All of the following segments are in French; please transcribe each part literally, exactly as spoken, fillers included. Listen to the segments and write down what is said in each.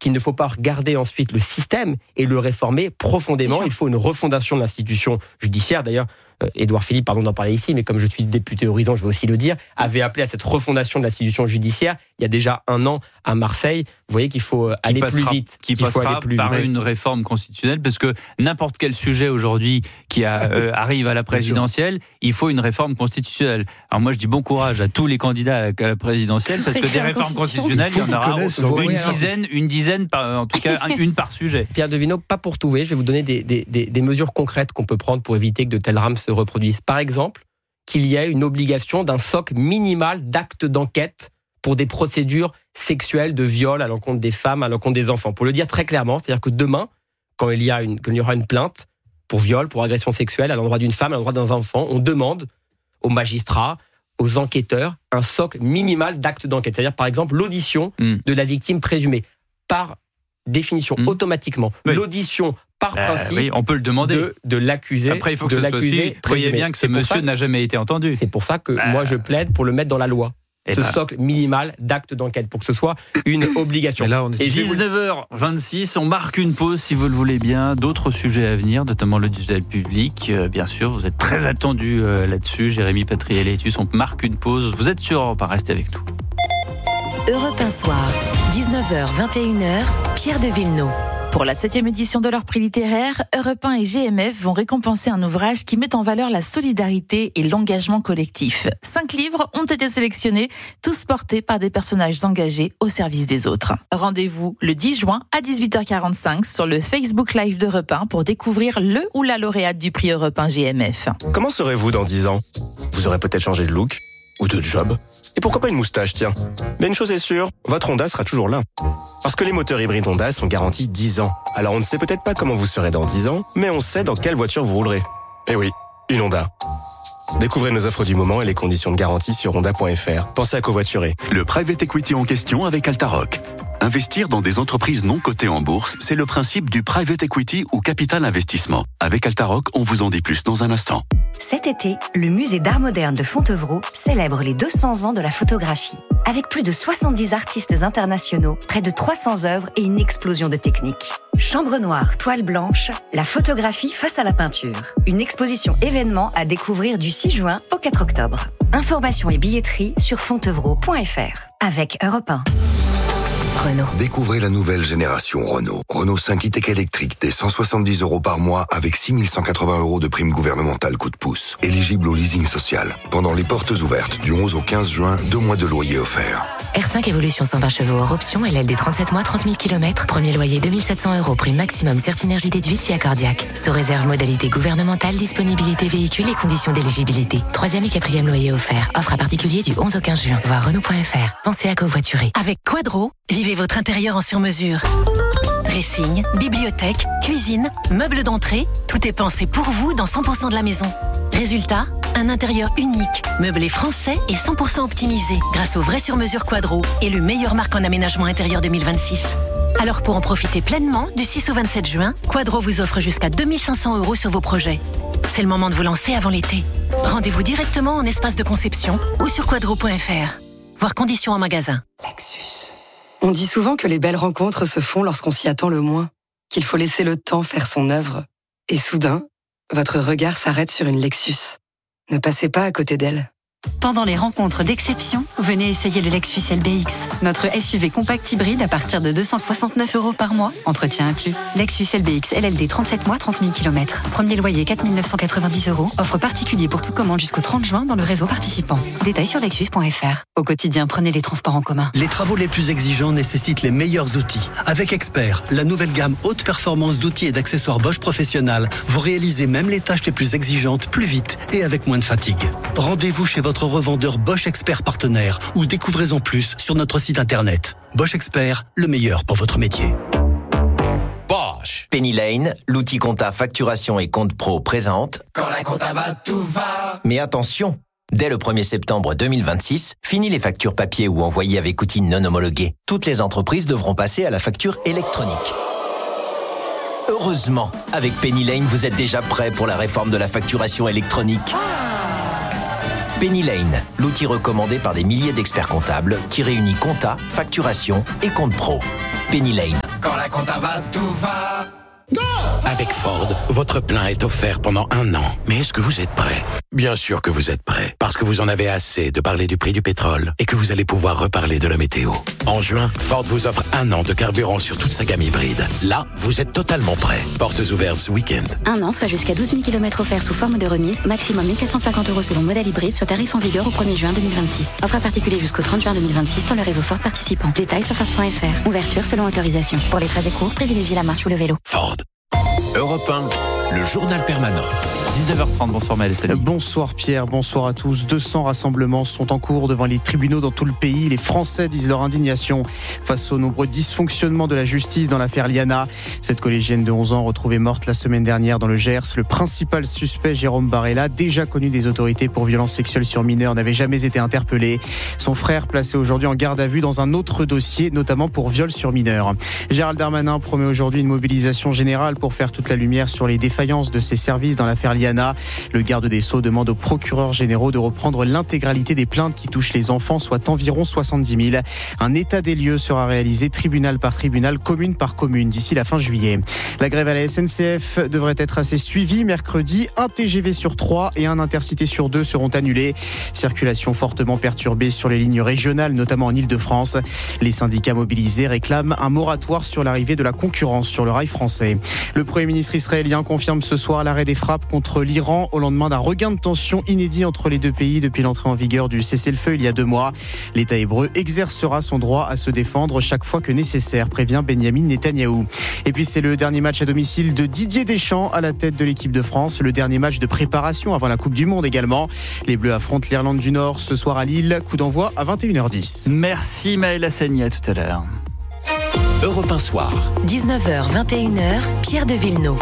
qu'il ne faut pas regarder ensuite le système et le réformer profondément. Il faut une refondation de l'institution judiciaire. D'ailleurs, euh, Édouard Philippe, pardon d'en parler ici, mais comme je suis député Horizon, je vais aussi le dire, avait appelé à cette refondation de l'institution judiciaire il y a déjà un an à Marseille. Vous voyez qu'il faut qui aller passera, plus vite. Qui passera plus par vite. Une réforme constitutionnelle, parce que n'importe quel sujet aujourd'hui qui a, euh, arrive à la présidentielle, il faut une réforme constitutionnelle. Alors moi, je dis bon courage à tous les candidats à la, à la présidentielle, parce que des réformes constitutionnelles, il y en aura une dizaine, une dizaine, par, en tout cas une par sujet. Pierre Devinot, pas pour tout, je vais vous donner des, des, des, des mesures concrètes qu'on peut prendre pour éviter que de tels drames se reproduisent. Par exemple, qu'il y ait une obligation d'un socle minimal d'actes d'enquête pour des procédures sexuelles de viol à l'encontre des femmes, à l'encontre des enfants. Pour le dire très clairement, c'est-à-dire que demain, quand il y, a une, quand il y aura une plainte pour viol, pour agression sexuelle à l'endroit d'une femme, à l'endroit d'un enfant, on demande aux magistrats, aux enquêteurs, un socle minimal d'actes d'enquête. C'est-à-dire, par exemple, l'audition mmh. de la victime présumée. Par définition, mmh. automatiquement. Oui. L'audition, par euh, principe, oui, on peut le demander. De, de l'accusé. Après, il faut que ce soit suivi. Voyez bien que ce monsieur ça, n'a jamais été entendu. C'est pour ça que euh... moi, je plaide pour le mettre dans la loi. Et ce ben... socle minimal d'actes d'enquête, pour que ce soit une obligation. Et, là, on est... Et dix-neuf heures vingt-six, on marque une pause si vous le voulez bien. D'autres sujets à venir, notamment le digital public. Euh, bien sûr, vous êtes très attendus euh, là-dessus. Jérémy Patriel-Létus, on marque une pause. Vous êtes sûr, on va pas rester avec nous. Europe un soir, dix-neuf heures vingt et une heures, Pierre de Villeneuve. Pour la septième édition de leur prix littéraire, Europe un et G M F vont récompenser un ouvrage qui met en valeur la solidarité et l'engagement collectif. Cinq livres ont été sélectionnés, tous portés par des personnages engagés au service des autres. Rendez-vous le dix juin à dix-huit heures quarante-cinq sur le Facebook Live d'Europe un pour découvrir le ou la lauréate du prix Europe un G M F. Comment serez-vous dans dix ans ? Vous aurez peut-être changé de look ou de job. Et pourquoi pas une moustache, tiens ? Mais une chose est sûre, votre Honda sera toujours là. Parce que les moteurs hybrides Honda sont garantis dix ans. Alors on ne sait peut-être pas comment vous serez dans dix ans, mais on sait dans quelle voiture vous roulerez. Eh oui, une Honda. Découvrez nos offres du moment et les conditions de garantie sur honda point f r. Pensez à covoiturer. Le private equity en question avec Altaroc. Investir dans des entreprises non cotées en bourse, c'est le principe du private equity ou capital investissement. Avec Altaroc, on vous en dit plus dans un instant. Cet été, le musée d'art moderne de Fontevraud célèbre les deux cents ans de la photographie. Avec plus de soixante-dix artistes internationaux, près de trois cents œuvres et une explosion de techniques. Chambre noire, toile blanche, la photographie face à la peinture. Une exposition événement à découvrir du six juin au quatre octobre. Informations et billetterie sur fontevraud point f r. Avec Europe un. Renault. Découvrez la nouvelle génération Renault. Renault cinq e-Tech électrique dès cent soixante-dix euros par mois avec six mille cent quatre-vingts euros de prime gouvernementale coup de pouce. Éligible au leasing social. Pendant les portes ouvertes du onze au quinze juin, deux mois de loyer offerts. R cinq Evolution cent vingt chevaux hors option, L L D trente-sept mois, trente mille kilomètres. Premier loyer deux mille sept cents euros, prime maximum Certinergie déduite si accordiaque. Sous réserve modalité gouvernementale, disponibilité véhicule et conditions d'éligibilité. Troisième et quatrième loyer offert. Offre à particulier du onze au quinze juin. Voir Renault point f r. Pensez à covoiturer. Avec Quadro, vivez votre intérieur en sur-mesure. Dressing, bibliothèque, cuisine, meubles d'entrée, tout est pensé pour vous dans cent pour cent de la maison. Résultat, un intérieur unique, meublé français et cent pour cent optimisé grâce au vrai sur-mesure Quadro et le meilleur marque en aménagement intérieur deux mille vingt-six. Alors pour en profiter pleinement, du six au vingt-sept juin, Quadro vous offre jusqu'à deux mille cinq cents euros sur vos projets. C'est le moment de vous lancer avant l'été. Rendez-vous directement en espace de conception ou sur quadro point f r. Voir conditions en magasin. Lexus. On dit souvent que les belles rencontres se font lorsqu'on s'y attend le moins, qu'il faut laisser le temps faire son œuvre. Et soudain, votre regard s'arrête sur une Lexus. Ne passez pas à côté d'elle. Pendant les rencontres d'exception, venez essayer le Lexus L B X. Notre S U V compact hybride à partir de deux cent soixante-neuf euros par mois, entretien inclus. Lexus L B X L L D trente-sept mois, trente mille kilomètres. Premier loyer quatre mille neuf cent quatre-vingt-dix euros. Offre particulier pour toute commande jusqu'au trente juin dans le réseau participant. Détails sur lexus point f r. Au quotidien, prenez les transports en commun. Les travaux les plus exigeants nécessitent les meilleurs outils. Avec Expert, la nouvelle gamme haute performance d'outils et d'accessoires Bosch Professionnal, vous réalisez même les tâches les plus exigeantes plus vite et avec moins de fatigue. Rendez-vous chez votre revendeur Bosch Expert partenaire ou découvrez en plus sur notre site internet. Bosch Expert, le meilleur pour votre métier. Bosch. Penny Lane, l'outil compta facturation et compte pro présente. Quand la compta va, tout va. Mais attention, dès le premier septembre deux mille vingt-six, fini les factures papier ou envoyées avec outils non homologués. Toutes les entreprises devront passer à la facture électronique. Heureusement, avec Penny Lane, vous êtes déjà prêt pour la réforme de la facturation électronique. Penny Lane, l'outil recommandé par des milliers d'experts comptables qui réunit compta, facturation et compte pro. Penny Lane, quand la compta va, tout va. Avec Ford, votre plein est offert pendant un an. Mais est-ce que vous êtes prêt ? Bien sûr que vous êtes prêt, parce que vous en avez assez de parler du prix du pétrole et que vous allez pouvoir reparler de la météo. En juin, Ford vous offre un an de carburant sur toute sa gamme hybride. Là, vous êtes totalement prêt. Portes ouvertes ce week-end. Un an, soit jusqu'à douze mille kilomètres offerts sous forme de remise, maximum mille quatre cent cinquante euros selon modèle hybride, sur tarif en vigueur au premier juin deux mille vingt-six. Offre à particulier jusqu'au trente juin deux mille vingt-six dans le réseau Ford participant. Détails sur Ford point F R. Ouverture selon autorisation. Pour les trajets courts, privilégiez la marche ou le vélo. Ford. Europe un, le journal permanent. dix-neuf heures trente, bonsoir Maël Samy. Bonsoir Pierre, bonsoir à tous. deux cents rassemblements sont en cours devant les tribunaux dans tout le pays. Les Français disent leur indignation face aux nombreux dysfonctionnements de la justice dans l'affaire Liana. Cette collégienne de onze ans retrouvée morte la semaine dernière dans le Gers. Le principal suspect, Jérôme Barella, déjà connu des autorités pour violences sexuelles sur mineurs, n'avait jamais été interpellé. Son frère placé aujourd'hui en garde à vue dans un autre dossier, notamment pour viol sur mineurs. Gérald Darmanin promet aujourd'hui une mobilisation générale pour faire toute la lumière sur les défaillances de ses services dans l'affaire Liana. Le garde des Sceaux demande aux procureurs généraux de reprendre l'intégralité des plaintes qui touchent les enfants, soit environ soixante-dix mille. Un état des lieux sera réalisé tribunal par tribunal, commune par commune, d'ici la fin juillet. La grève à la S N C F devrait être assez suivie. Mercredi, un T G V sur trois et un Intercité sur deux seront annulés. Circulation fortement perturbée sur les lignes régionales, notamment en Ile-de-France. Les syndicats mobilisés réclament un moratoire sur l'arrivée de la concurrence sur le rail français. Le Premier ministre israélien confirme ce soir l'arrêt des frappes contre l'Iran au lendemain d'un regain de tension inédit entre les deux pays depuis l'entrée en vigueur du cessez-le-feu il y a deux mois. L'État hébreu exercera son droit à se défendre chaque fois que nécessaire, prévient Benyamin Netanyahou. Et puis c'est le dernier match à domicile de Didier Deschamps à la tête de l'équipe de France, le dernier match de préparation avant la Coupe du Monde également. Les Bleus affrontent l'Irlande du Nord ce soir à Lille, coup d'envoi à vingt et une heures dix. Merci Maël Samy, à tout à l'heure. Europe un soir. dix-neuf heures, vingt et une heures, Pierre de Villeneuve.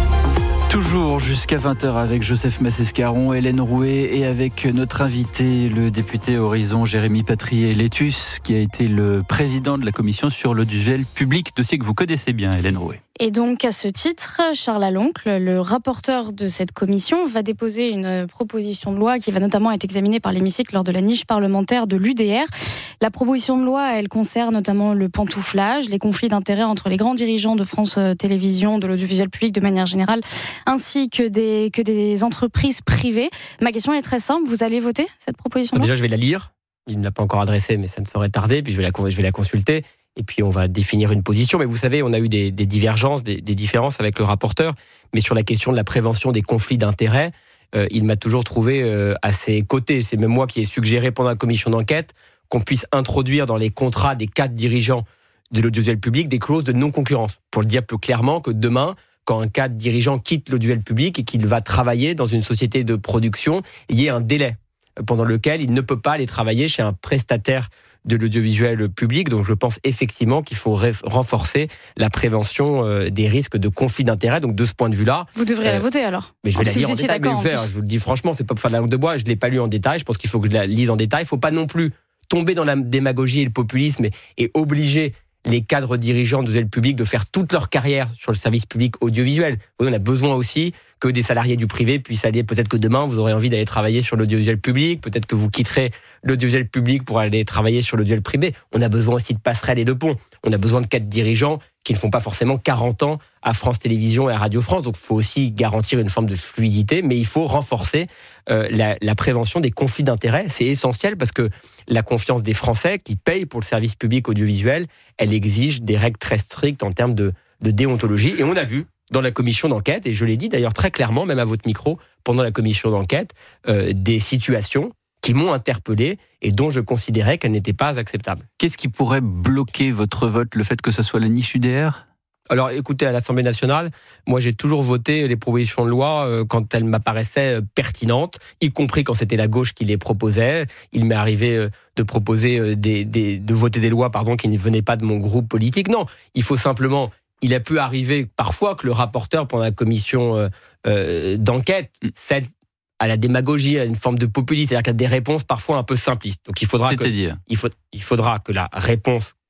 Toujours jusqu'à vingt heures avec Joseph Massescaron, Hélène Rouet et avec notre invité, le député Horizon Jérémy Patrier-Létus, qui a été le président de la commission sur l'audiovisuel public, dossier que vous connaissez bien, Hélène Rouet. Et donc, à ce titre, Charles Aloncle, le rapporteur de cette commission, va déposer une proposition de loi qui va notamment être examinée par l'hémicycle lors de la niche parlementaire de l'U D R. La proposition de loi, elle concerne notamment le pantouflage, les conflits d'intérêts entre les grands dirigeants de France Télévisions, de l'audiovisuel public de manière générale, ainsi que des, que des entreprises privées. Ma question est très simple, vous allez voter cette proposition de loi ? Déjà, je vais la lire. Il ne l'a pas encore adressée, mais ça ne saurait tarder. Puis je vais la, je vais la consulter. Et puis on va définir une position. Mais vous savez, on a eu des, des divergences, des, des différences avec le rapporteur. Mais sur la question de la prévention des conflits d'intérêts, euh, il m'a toujours trouvé euh, à ses côtés. C'est même moi qui ai suggéré pendant la commission d'enquête qu'on puisse introduire dans les contrats des quatre dirigeants de l'audiovisuel public des clauses de non-concurrence. Pour le dire plus clairement, que demain, quand un cadre dirigeant quitte l'audiovisuel public et qu'il va travailler dans une société de production, il y ait un délai pendant lequel il ne peut pas aller travailler chez un prestataire de l'audiovisuel public. Donc je pense effectivement qu'il faut ré- renforcer la prévention euh, des risques de conflit d'intérêts. Donc de ce point de vue-là... Vous devrez euh, la voter alors. Mais je vais si la lire en détail. Mais vous savez, je vous le dis franchement, c'est pas pour faire de la langue de bois, je ne l'ai pas lu en détail, je pense qu'il faut que je la lise en détail. Il ne faut pas non plus tomber dans la démagogie et le populisme et, et obliger les cadres dirigeants de l'audiovisuel public de faire toute leur carrière sur le service public audiovisuel. Oui, on a besoin aussi que des salariés du privé puissent aller, peut-être que demain vous aurez envie d'aller travailler sur l'audiovisuel public, peut-être que vous quitterez l'audiovisuel public pour aller travailler sur l'audiovisuel privé. On a besoin aussi de passerelles et de ponts. On a besoin de cadres dirigeants qui ne font pas forcément quarante ans à France Télévisions et à Radio France. Donc il faut aussi garantir une forme de fluidité, mais il faut renforcer euh, la, la prévention des conflits d'intérêts. C'est essentiel parce que la confiance des Français qui payent pour le service public audiovisuel, elle exige des règles très strictes en termes de, de déontologie. Et on a vu dans la commission d'enquête, et je l'ai dit d'ailleurs très clairement, même à votre micro, pendant la commission d'enquête, euh, des situations qui m'ont interpellé et dont je considérais qu'elles n'étaient pas acceptables. Qu'est-ce qui pourrait bloquer votre vote, le fait que ça soit la niche U D R ? Alors écoutez, à l'Assemblée nationale, moi j'ai toujours voté les propositions de loi euh, quand elles m'apparaissaient pertinentes, y compris quand c'était la gauche qui les proposait. Il m'est arrivé euh, de proposer euh, des, des, de voter des lois pardon, qui ne venaient pas de mon groupe politique. Non, il faut simplement... Il a pu arriver parfois que le rapporteur pendant la commission euh, euh, d'enquête cède à la démagogie, à une forme de populisme, c'est-à-dire qu'il y a des réponses parfois un peu simplistes. Donc il faudra C'est-à-dire que, il, faut, il faudra que la réponse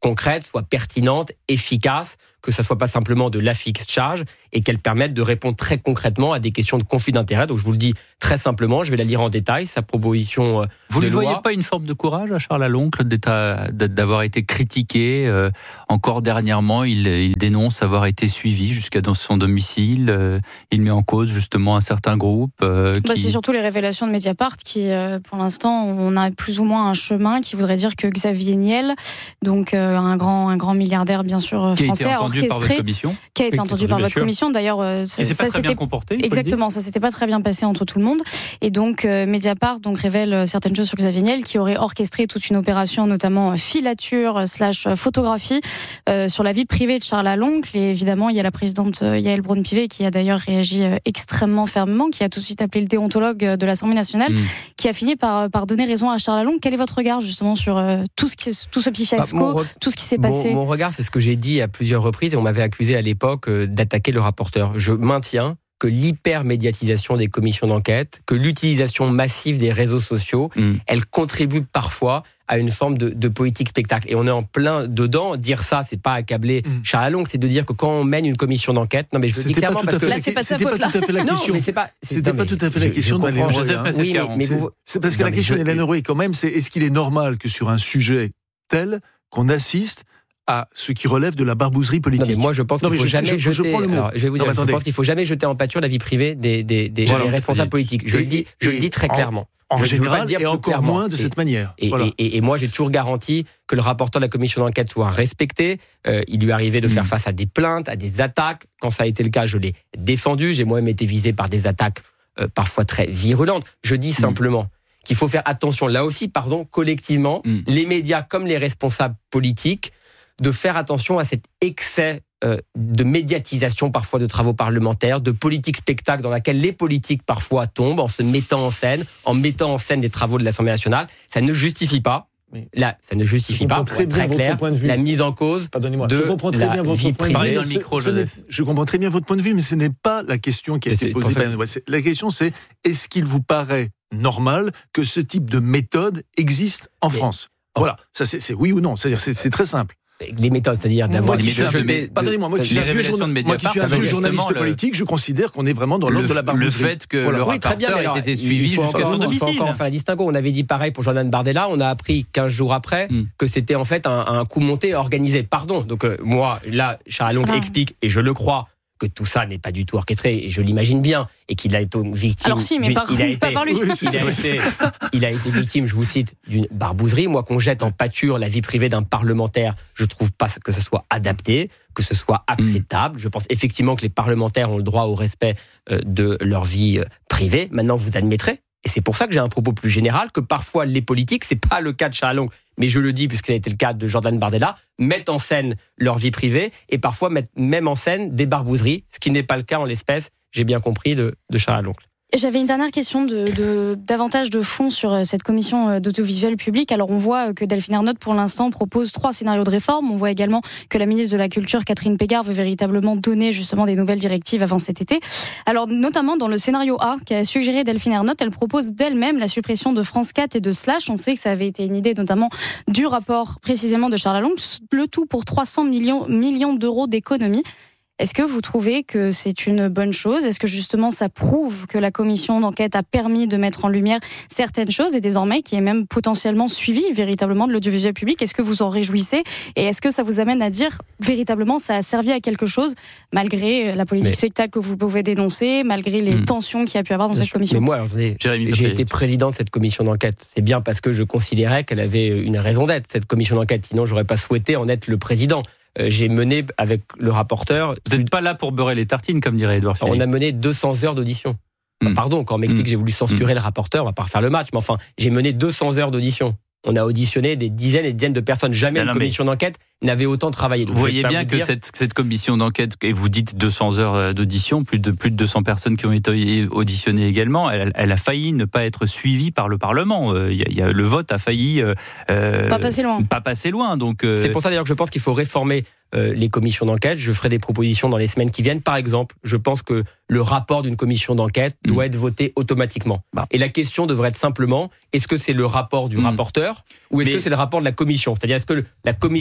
concrètes, soient pertinentes, efficaces, que ça soit pas simplement de l'affichage et qu'elles permettent de répondre très concrètement à des questions de conflit d'intérêts. Donc je vous le dis très simplement, je vais la lire en détail, sa proposition euh, Vous de ne loi. voyez pas une forme de courage à Charles Aloncle d'avoir été critiqué euh, encore dernièrement, il, il dénonce avoir été suivi jusqu'à dans son domicile, euh, il met en cause justement un certain groupe. Euh, bah, qui... C'est surtout les révélations de Mediapart qui, euh, pour l'instant, on a plus ou moins un chemin qui voudrait dire que Xavier Niel, donc euh, un grand un grand milliardaire bien sûr qui français, a été entendu par votre commission, qui a été oui, entendu par votre sûr. commission. D'ailleurs, euh, ça, ça s'était bien comporté. Exactement, ça s'était pas très bien passé entre tout le monde. Et donc euh, Mediapart donc révèle certaines choses sur Xavier Niel, qui aurait orchestré toute une opération, notamment filature slash photographie euh, sur la vie privée de Charles Aloncle. Et évidemment, il y a la présidente Yaël Braun-Pivet qui a d'ailleurs réagi euh, extrêmement fermement, qui a tout de suite appelé le déontologue de l'Assemblée nationale, mmh. qui a fini par par donner raison à Charles Aloncle. Quel est votre regard justement sur euh, tout ce qui, tout ce petit fiasco, bah, re... tout ce qui s'est passé? Mon, mon regard, c'est ce que j'ai dit à plusieurs reprises et on m'avait accusé à l'époque euh, d'attaquer le rapporteur. Je maintiens que l'hyper-médiatisation des commissions d'enquête, que l'utilisation massive des réseaux sociaux, mmh. elle contribue parfois à une forme de, de politique spectacle. Et on est en plein dedans. Dire ça, c'est pas accabler mmh. Charles Aloncle, c'est de dire que quand on mène une commission d'enquête, non mais je le dis clairement parce que là, c'est pas sa faute. C'était pas tout à fait la question. Non, mais c'est pas, c'est, C'était non, pas tout à fait la je, question de Hélène Joseph Roy. Oui, mais, mais vous... C'est parce que non, la question d'Hélène Roy, quand même, c'est est-ce qu'il est normal que sur un sujet tel qu'on assiste à ce qui relève de la barbouzerie politique. Non, mais moi, je pense qu'il faut je, jamais je, jeter. Je, alors, je vais vous dire, non, je pense qu'il faut jamais jeter en pâture la vie privée des, des, des, voilà, des responsables politiques. Je et, le dis, je le dis très en, clairement. En je général, et encore clairement. moins de et, cette manière. Et, voilà. et, et, et moi, j'ai toujours garanti que le rapporteur de la commission d'enquête soit respecté. Euh, il lui arrivait de mmh. faire face à des plaintes, à des attaques. Quand ça a été le cas, je l'ai défendu. J'ai moi-même été visé par des attaques euh, parfois très virulentes. Je dis mmh. simplement qu'il faut faire attention, là aussi, pardon, collectivement, mmh. les médias comme les responsables politiques, de faire attention à cet excès euh, de médiatisation parfois de travaux parlementaires, de politique spectacle dans laquelle les politiques parfois tombent en se mettant en scène, en mettant en scène des travaux de l'Assemblée nationale. Ça ne justifie pas, mais là, ça ne justifie pas, pour être très clair, la mise en cause Pardonnez-moi, de je comprends très la bien votre vie point de vue. Dans le micro, ce, ce je comprends très bien votre point de vue, mais ce n'est pas la question qui a été posée. La question, c'est est-ce qu'il vous paraît normal que ce type de méthode existe en mais, France oh. Voilà, ça c'est, c'est oui ou non. C'est-à-dire, c'est, c'est très simple. Les méthodes, c'est-à-dire d'avoir moi qui suis jeté. Pardonnez-moi, moi qui suis un vieux journaliste politique, je considère qu'on est vraiment dans l'ordre de la barbouzerie. Le fait que voilà. le oui, rapporteur ait été suivi jusqu'à son domicile. Il faut encore faire la distinguo. On avait dit pareil pour Jordan Bardella. On a appris quinze jours après mm. que c'était en fait un, un coup monté organisé. Pardon. Donc euh, moi, là, Charles Aloncle explique, et je le crois, que tout ça n'est pas du tout orchestré, et je l'imagine bien, et qu'il a été victime. Alors si, mais par, il a été, pas par lui. Oui, il, a été, il a été victime, je vous cite, d'une barbouzerie. Moi, qu'on jette en pâture la vie privée d'un parlementaire, je trouve pas que ce soit adapté, que ce soit acceptable. Mmh. Je pense effectivement que les parlementaires ont le droit au respect euh, de leur vie euh, privée. Maintenant, vous admettrez, et c'est pour ça que j'ai un propos plus général, que parfois les politiques, c'est pas le cas de Charles Aloncle, mais je le dis puisque ça a été le cas de Jordan Bardella, mettent en scène leur vie privée et parfois mettent même en scène des barbouzeries, ce qui n'est pas le cas en l'espèce, j'ai bien compris, de, de Charles Aloncle. J'avais une dernière question de, de, davantage de fond sur cette commission d'autovisuel public. Alors on voit que Delphine Ernotte pour l'instant propose trois scénarios de réforme. On voit également que la ministre de la Culture Catherine Pégard veut véritablement donner justement des nouvelles directives avant cet été. Alors notamment dans le scénario A qu'a suggéré Delphine Ernotte, elle propose d'elle-même la suppression de France quatre et de Slash. On sait que ça avait été une idée notamment du rapport précisément de Charles Aloncle, le tout pour trois cents millions, millions d'euros d'économies. Est-ce que vous trouvez que c'est une bonne chose ? Est-ce que justement ça prouve que la commission d'enquête a permis de mettre en lumière certaines choses et désormais qui est même potentiellement suivi véritablement de l'audiovisuel public ? Est-ce que vous en réjouissez ? Et est-ce que ça vous amène à dire véritablement ça a servi à quelque chose malgré la politique mais... spectacle que vous pouvez dénoncer, malgré les mmh. tensions qu'il y a pu avoir dans bien cette sûr. commission ? Mais moi, attendez, j'ai été président de cette commission d'enquête. C'est bien parce que je considérais qu'elle avait une raison d'être, cette commission d'enquête. Sinon, j'aurais pas souhaité en être le président. J'ai mené avec le rapporteur... Vous n'êtes pas là pour beurrer les tartines, comme dirait Édouard Philippe. On a mené deux cents heures d'audition. Mmh. Pardon, quand on m'explique mmh. que j'ai voulu censurer mmh. le rapporteur, on va pas refaire le match, mais enfin, j'ai mené deux cents heures d'audition. On a auditionné des dizaines et des dizaines de personnes. Jamais non, une commission mais... d'enquête n'avait autant travaillé. Donc, vous voyez bien vous que dire... cette, cette commission d'enquête, et vous dites deux cents heures d'audition, plus de, plus de deux cents personnes qui ont été auditionnées également, elle, elle a failli ne pas être suivie par le Parlement. Il y a, il y a, le vote a failli... Euh, pas passer loin. Pas passer loin. Donc, euh... C'est pour ça d'ailleurs que je pense qu'il faut réformer euh, les commissions d'enquête. Je ferai des propositions dans les semaines qui viennent. Par exemple, je pense que le rapport d'une commission d'enquête mmh. doit être voté automatiquement. Bah. Et la question devrait être simplement, est-ce que c'est le rapport du mmh. rapporteur ou est-ce Mais... que c'est le rapport de la commission ? C'est-à-dire, est-ce que la commission d'enquête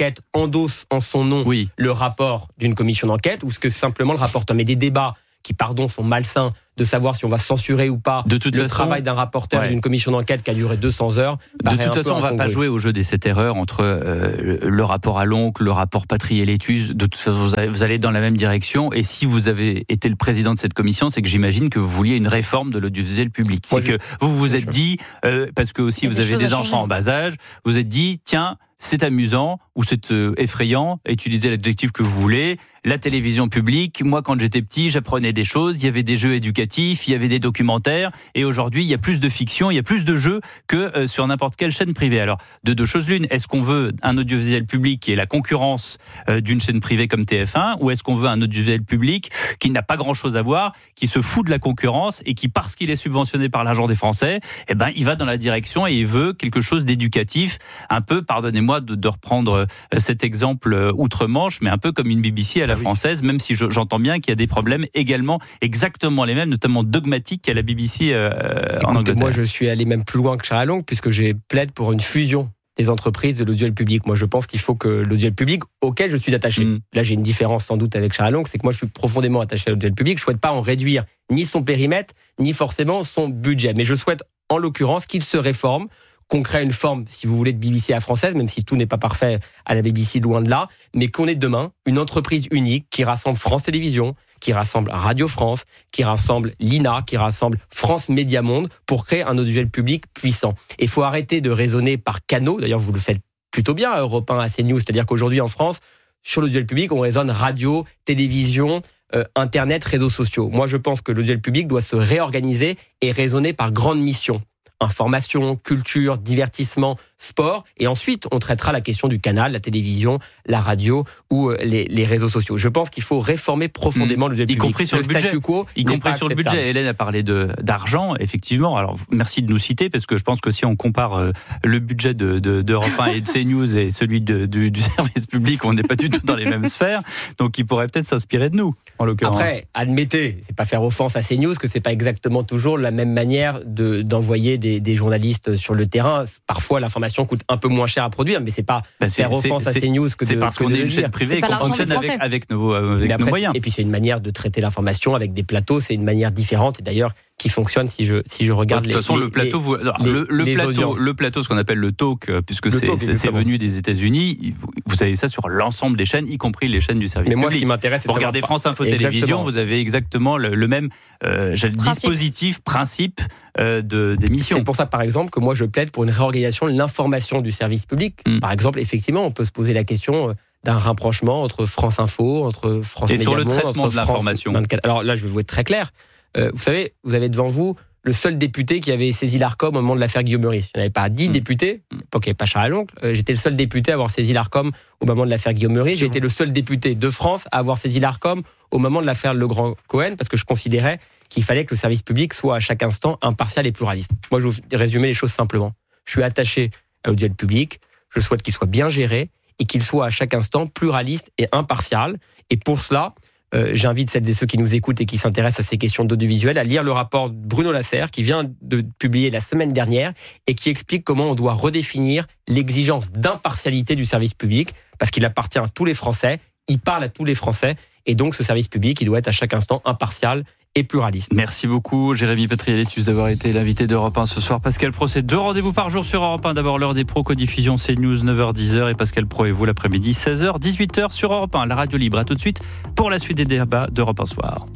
d'enquête endosse en son nom oui. le rapport d'une commission d'enquête ou est-ce que simplement le rapporteur met des débats qui, pardon, sont malsains, de savoir si on va censurer ou pas de toute le façon, travail d'un rapporteur ouais. et d'une commission d'enquête qui a duré deux cents heures. De toute façon, on ne va pas jouer au jeu des sept erreurs entre euh, le rapport à l'oncle, le rapport Patry et Létus. De toute façon, vous allez, vous allez dans la même direction. Et si vous avez été le président de cette commission, c'est que j'imagine que vous vouliez une réforme de l'audiovisuel public. Moi, c'est je... que vous vous êtes dit, euh, parce que aussi vous avez des enfants en bas âge, vous vous êtes dit, tiens, c'est amusant ou c'est euh, effrayant, utilisez l'adjectif que vous voulez. La télévision publique, moi quand j'étais petit, j'apprenais des choses, il y avait des jeux éducatifs, il y avait des documentaires, et aujourd'hui il y a plus de fiction, il y a plus de jeux que euh, sur n'importe quelle chaîne privée. Alors, de deux choses l'une, est-ce qu'on veut un audiovisuel public qui est la concurrence euh, d'une chaîne privée comme T F un, ou est-ce qu'on veut un audiovisuel public qui n'a pas grand-chose à voir, qui se fout de la concurrence, et qui, parce qu'il est subventionné par l'argent des Français, eh ben, il va dans la direction et il veut quelque chose d'éducatif, un peu, pardonnez-moi de, de reprendre cet exemple euh, outre-Manche, mais un peu comme une B B C à la française, même si je, j'entends bien qu'il y a des problèmes également exactement les mêmes, notamment dogmatiques qu'à la B B C euh, Écoutez, en Angleterre. Moi, je suis allé même plus loin que Charles Long, puisque j'ai plaide pour une fusion des entreprises de l'audiovisuel public. Moi, je pense qu'il faut que l'audiovisuel public, auquel je suis attaché, mmh. là j'ai une différence sans doute avec Charles Long, c'est que moi je suis profondément attaché à l'audiovisuel public, je ne souhaite pas en réduire ni son périmètre, ni forcément son budget, mais je souhaite en l'occurrence qu'il se réforme, qu'on crée une forme, si vous voulez, de B B C à française, même si tout n'est pas parfait à la B B C, loin de là, mais qu'on ait demain une entreprise unique qui rassemble France Télévisions, qui rassemble Radio France, qui rassemble l'I N A, qui rassemble France Média Monde, pour créer un audiovisuel public puissant. Et il faut arrêter de raisonner par canaux, d'ailleurs vous le faites plutôt bien à Europe un, à CNews, c'est-à-dire qu'aujourd'hui en France, sur l'audiovisuel public, on raisonne radio, télévision, euh, Internet, réseaux sociaux. Moi je pense que l'audiovisuel public doit se réorganiser et raisonner par grandes missions. Information, culture, divertissement, sport, et ensuite on traitera la question du canal, la télévision, la radio ou les, les réseaux sociaux. Je pense qu'il faut réformer profondément mmh. le y compris sur le, le budget. Quo y compris sur le budget. Hélène a parlé de d'argent, effectivement. Alors merci de nous citer parce que je pense que si on compare euh, le budget de, de d'Europe un et de CNews et celui de, du, du service public, on n'est pas du tout dans les mêmes sphères. Donc il pourrait peut-être s'inspirer de nous, en l'occurrence. Après, admettez, c'est pas faire offense à CNews que c'est pas exactement toujours la même manière de d'envoyer des Des, des journalistes sur le terrain. Parfois, l'information coûte un peu moins cher à produire, mais c'est pas bah c'est, faire offense c'est, à CNews que de, c'est parce que qu'on de est une chaîne privée et qu'on fonctionne avec, avec, nos, avec après, nos moyens. Et puis, c'est une manière de traiter l'information avec des plateaux, c'est une manière différente. Et d'ailleurs, qui fonctionne si je si je regarde de toute les, façon les, le plateau vous, alors, les, le, le les plateau audiences. le plateau ce qu'on appelle le talk puisque le c'est talk, c'est, c'est venu des États-Unis, vous, vous savez ça sur l'ensemble des chaînes y compris les chaînes du service mais public. moi ce qui m'intéresse c'est vous regardez France Info Télévision, vous avez exactement le, le même euh, dispositif principe euh, de d'émission. C'est pour ça par exemple que moi je plaide pour une réorganisation de l'information du service public. Mm. Par exemple, effectivement, on peut se poser la question d'un rapprochement entre France Info, entre France Média Monde, et sur le traitement de l'information. vingt-quatre Alors là, je vais vous être très clair. Euh, vous savez, vous avez devant vous le seul député qui avait saisi l'Arcom au moment de l'affaire Guillaume Meurice. Il n'y avait pas dix mmh. députés, à l'époque il n'y avait pas Charles Long, euh, j'étais le seul député à avoir saisi l'Arcom au moment de l'affaire Guillaume Meurice. J'ai été le seul député de France à avoir saisi l'Arcom au moment de l'affaire Legrand-Cohen, parce que je considérais qu'il fallait que le service public soit à chaque instant impartial et pluraliste. Moi, je vais vous résumer les choses simplement. Je suis attaché à l'audiovisuel public, je souhaite qu'il soit bien géré et qu'il soit à chaque instant pluraliste et impartial. Et pour cela, Euh, j'invite celles et ceux qui nous écoutent et qui s'intéressent à ces questions d'audiovisuel à lire le rapport de Bruno Lasserre qui vient de publier la semaine dernière et qui explique comment on doit redéfinir l'exigence d'impartialité du service public parce qu'il appartient à tous les Français, il parle à tous les Français et donc ce service public, il doit être à chaque instant impartial et pluraliste. Merci beaucoup Jérémy Patry-Létus d'avoir été l'invité d'Europe un ce soir. Pascal Praud, c'est deux rendez-vous par jour sur Europe un. D'abord l'heure des pros, codiffusion CNews neuf heures dix heures et Pascal Praud et vous l'après-midi seize heures dix-huit heures sur Europe un, la radio libre. À tout de suite pour la suite des débats d'Europe un soir.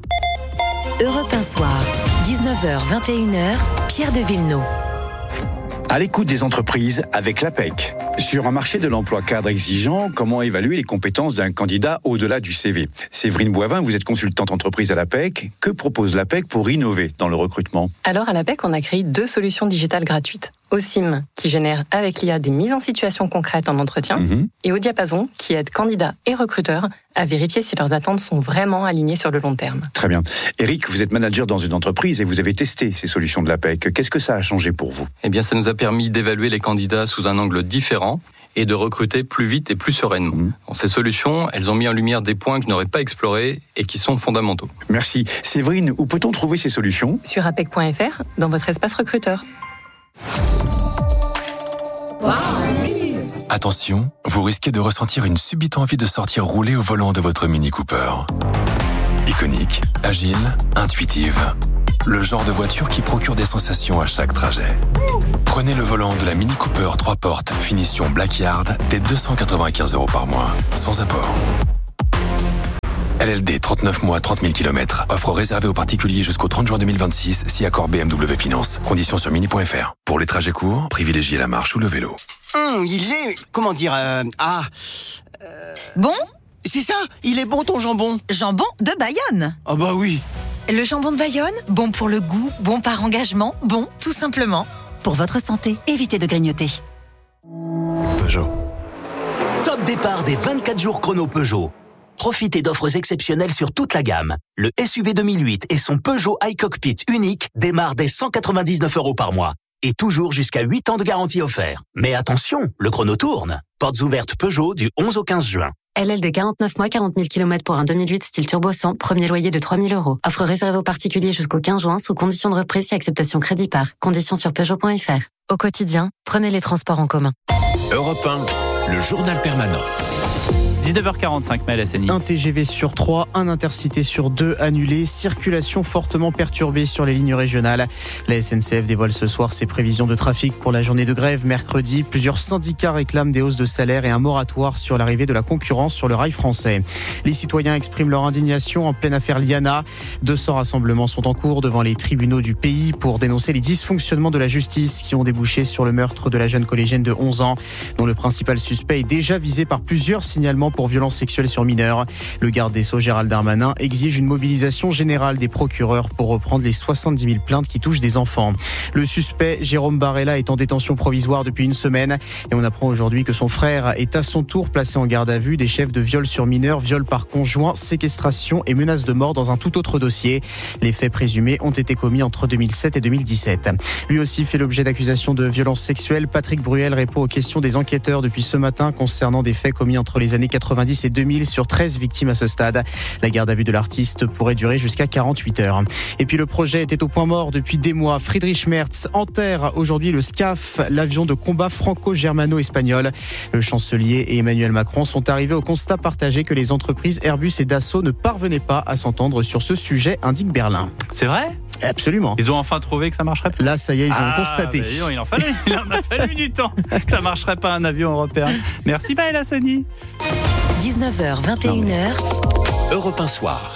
Europe un soir, dix-neuf heures vingt et une heures, Pierre de Villeneuve. À l'écoute des entreprises avec l'APEC. Sur un marché de l'emploi cadre exigeant, comment évaluer les compétences d'un candidat au-delà du C V ? Séverine Boivin, vous êtes consultante entreprise à l'APEC. Que propose l'APEC pour innover dans le recrutement ? Alors à l'APEC, on a créé deux solutions digitales gratuites. Osim, qui génère avec l'I A des mises en situation concrètes en entretien, mmh. et Au Diapason, qui aide candidats et recruteurs à vérifier si leurs attentes sont vraiment alignées sur le long terme. Très bien. Eric, vous êtes manager dans une entreprise et vous avez testé ces solutions de l'APEC. Qu'est-ce que ça a changé pour vous ? Eh bien, ça nous a permis d'évaluer les candidats sous un angle différent et de recruter plus vite et plus sereinement. Mmh. Dans ces solutions, elles ont mis en lumière des points que je n'aurais pas explorés et qui sont fondamentaux. Merci. Séverine, où peut-on trouver ces solutions ? Sur apec point f r, dans votre espace recruteur. Wow. Attention, vous risquez de ressentir une subite envie de sortir rouler au volant de votre Mini Cooper. Iconique, agile, intuitive. Le genre de voiture qui procure des sensations à chaque trajet. Prenez le volant de la Mini Cooper trois portes, finition Blackyard, dès deux cent quatre-vingt-quinze euros par mois, sans apport. L L D, trente-neuf mois, trente mille kilomètres. Offre réservée aux particuliers jusqu'au trente juin deux mille vingt-six, si accord B M W Finance. Conditions sur mini point f r. Pour les trajets courts, privilégiez la marche ou le vélo. Hum, il est... Comment dire euh, Ah... Euh... Bon ? C'est ça, il est bon ton jambon. Jambon de Bayonne. Ah bah oui. Le jambon de Bayonne, bon pour le goût, bon par engagement, bon tout simplement. Pour votre santé, évitez de grignoter. Peugeot. Top départ des vingt-quatre jours chrono Peugeot. Profitez d'offres exceptionnelles sur toute la gamme. Le S U V deux mille huit et son Peugeot iCockpit unique démarrent dès cent quatre-vingt-dix-neuf euros par mois. Et toujours jusqu'à huit ans de garantie offert. Mais attention, le chrono tourne. Portes ouvertes Peugeot du onze au quinze juin. L L D quarante-neuf mois, quarante mille kilomètres pour un deux mille huit style turbo cent, premier loyer de trois mille euros. Offre réservée aux particuliers jusqu'au quinze juin sous condition de reprise et acceptation crédit par. Conditions sur peugeot point f r. Au quotidien, prenez les transports en commun. Europe un, le journal permanent. dix-neuf heures quarante-cinq, Maël Hassani. Un T G V sur trois, un intercité sur deux annulé, circulation fortement perturbée sur les lignes régionales. La S N C F dévoile ce soir ses prévisions de trafic pour la journée de grève mercredi. Plusieurs syndicats réclament des hausses de salaire et un moratoire sur l'arrivée de la concurrence sur le rail français. Les citoyens expriment leur indignation en pleine affaire Liana. deux cents rassemblements sont en cours devant les tribunaux du pays pour dénoncer les dysfonctionnements de la justice qui ont débouché sur le meurtre de la jeune collégienne de onze ans, dont le principal suspect est déjà visé par plusieurs signalements pour violences sexuelles sur mineurs. Le garde des Sceaux, Gérald Darmanin, exige une mobilisation générale des procureurs pour reprendre les soixante-dix mille plaintes qui touchent des enfants. Le suspect, Jérôme Barella, est en détention provisoire depuis une semaine et on apprend aujourd'hui que son frère est à son tour placé en garde à vue des chefs de viol sur mineurs, viol par conjoint, séquestration et menace de mort dans un tout autre dossier. Les faits présumés ont été commis entre deux mille sept et deux mille dix-sept. Lui aussi fait l'objet d'accusations de violences sexuelles. Patrick Bruel répond aux questions des enquêteurs depuis ce matin concernant des faits commis entre les années quatre-vingt-dix et deux mille sur treize victimes à ce stade. La garde à vue de l'artiste pourrait durer jusqu'à quarante-huit heures. Et puis le projet était au point mort depuis des mois. Friedrich Merz enterre aujourd'hui le SCAF, l'avion de combat franco-germano-espagnol. Le chancelier et Emmanuel Macron sont arrivés au constat partagé que les entreprises Airbus et Dassault ne parvenaient pas à s'entendre sur ce sujet, indique Berlin. C'est vrai ? Absolument. Ils ont enfin trouvé que ça marcherait pas. Là, ça y est, ils ah, ont constaté. Bah, il en fallait, il en a fallu du temps que ça marcherait pas un avion européen. Merci Maël Hassani. dix-neuf heures vingt et une heures. Europe un soir.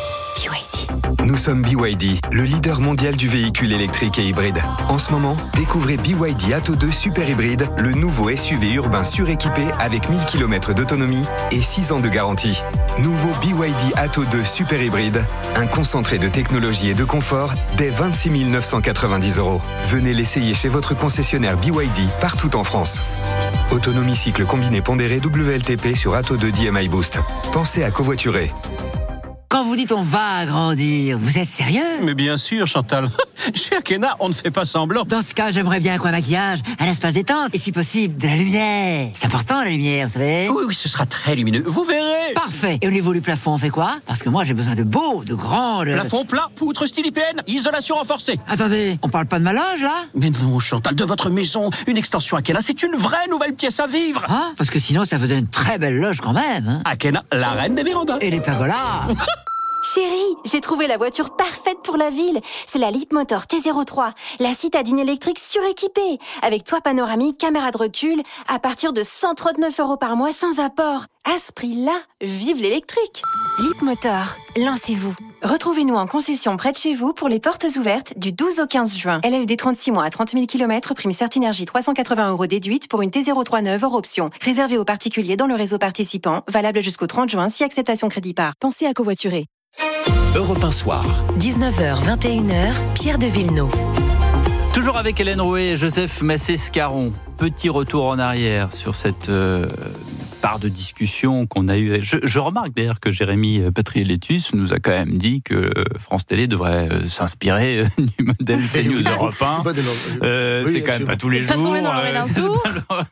B Y D. Nous sommes B Y D, le leader mondial du véhicule électrique et hybride. En ce moment, découvrez B Y D Atto deux Super Hybride, le nouveau S U V urbain suréquipé avec mille kilomètres d'autonomie et six ans de garantie. Nouveau B Y D Atto deux Super Hybride, un concentré de technologie et de confort dès vingt-six mille neuf cent quatre-vingt-dix euros. Venez l'essayer chez votre concessionnaire B Y D partout en France. Autonomie cycle combiné pondéré W L T P sur Atto deux D M I Boost. Pensez à covoiturer. Quand vous dites on va agrandir, vous êtes sérieux? Mais bien sûr, Chantal. Chez Akena, on ne fait pas semblant. Dans ce cas, j'aimerais bien qu'un maquillage, un espace détente, et si possible, de la lumière. C'est important, la lumière, vous savez? Oui, oui, ce sera très lumineux. Vous verrez. Parfait. Et au niveau du plafond, on fait quoi? Parce que moi, j'ai besoin de beau, de grand... De... Plafond plat, poutre style I P N, isolation renforcée. Attendez, on parle pas de ma loge, là? Mais non, Chantal, de votre maison, une extension Akena, c'est une vraie nouvelle pièce à vivre. Ah, parce que sinon, ça faisait une très belle loge quand même. Hein. Akena, la reine des vérandas. Et les pergolas. Chérie, j'ai trouvé la voiture parfaite pour la ville. C'est la Leapmotor T zéro trois, la citadine électrique suréquipée, avec toit panoramique, caméra de recul, à partir de cent trente-neuf euros par mois sans apport. À ce prix-là, vive l'électrique. Leapmotor, lancez-vous. Retrouvez-nous en concession près de chez vous pour les portes ouvertes du douze au quinze juin. L L D trente-six mois à trente mille kilomètres, prime Certinergie trois cent quatre-vingts euros déduite pour une T zéro trois neuve hors option. Réservé aux particuliers dans le réseau participant, valable jusqu'au trente juin si acceptation crédit par. Pensez à covoiturer. Europe un soir. dix-neuf heures vingt et une heures, Pierre de Villeneuve. Toujours avec Hélène Rouet et Joseph Massé-Scaron. Petit retour en arrière sur cette euh, part de discussion qu'on a eue. Je, je remarque d'ailleurs que Jérémy Patriélétus nous a quand même dit que France Télé devrait euh, s'inspirer euh, du modèle CNews Europe un. Euh, oui, c'est quand même pas tous les jours. Pas tombé dans l'oreille d'un sourd.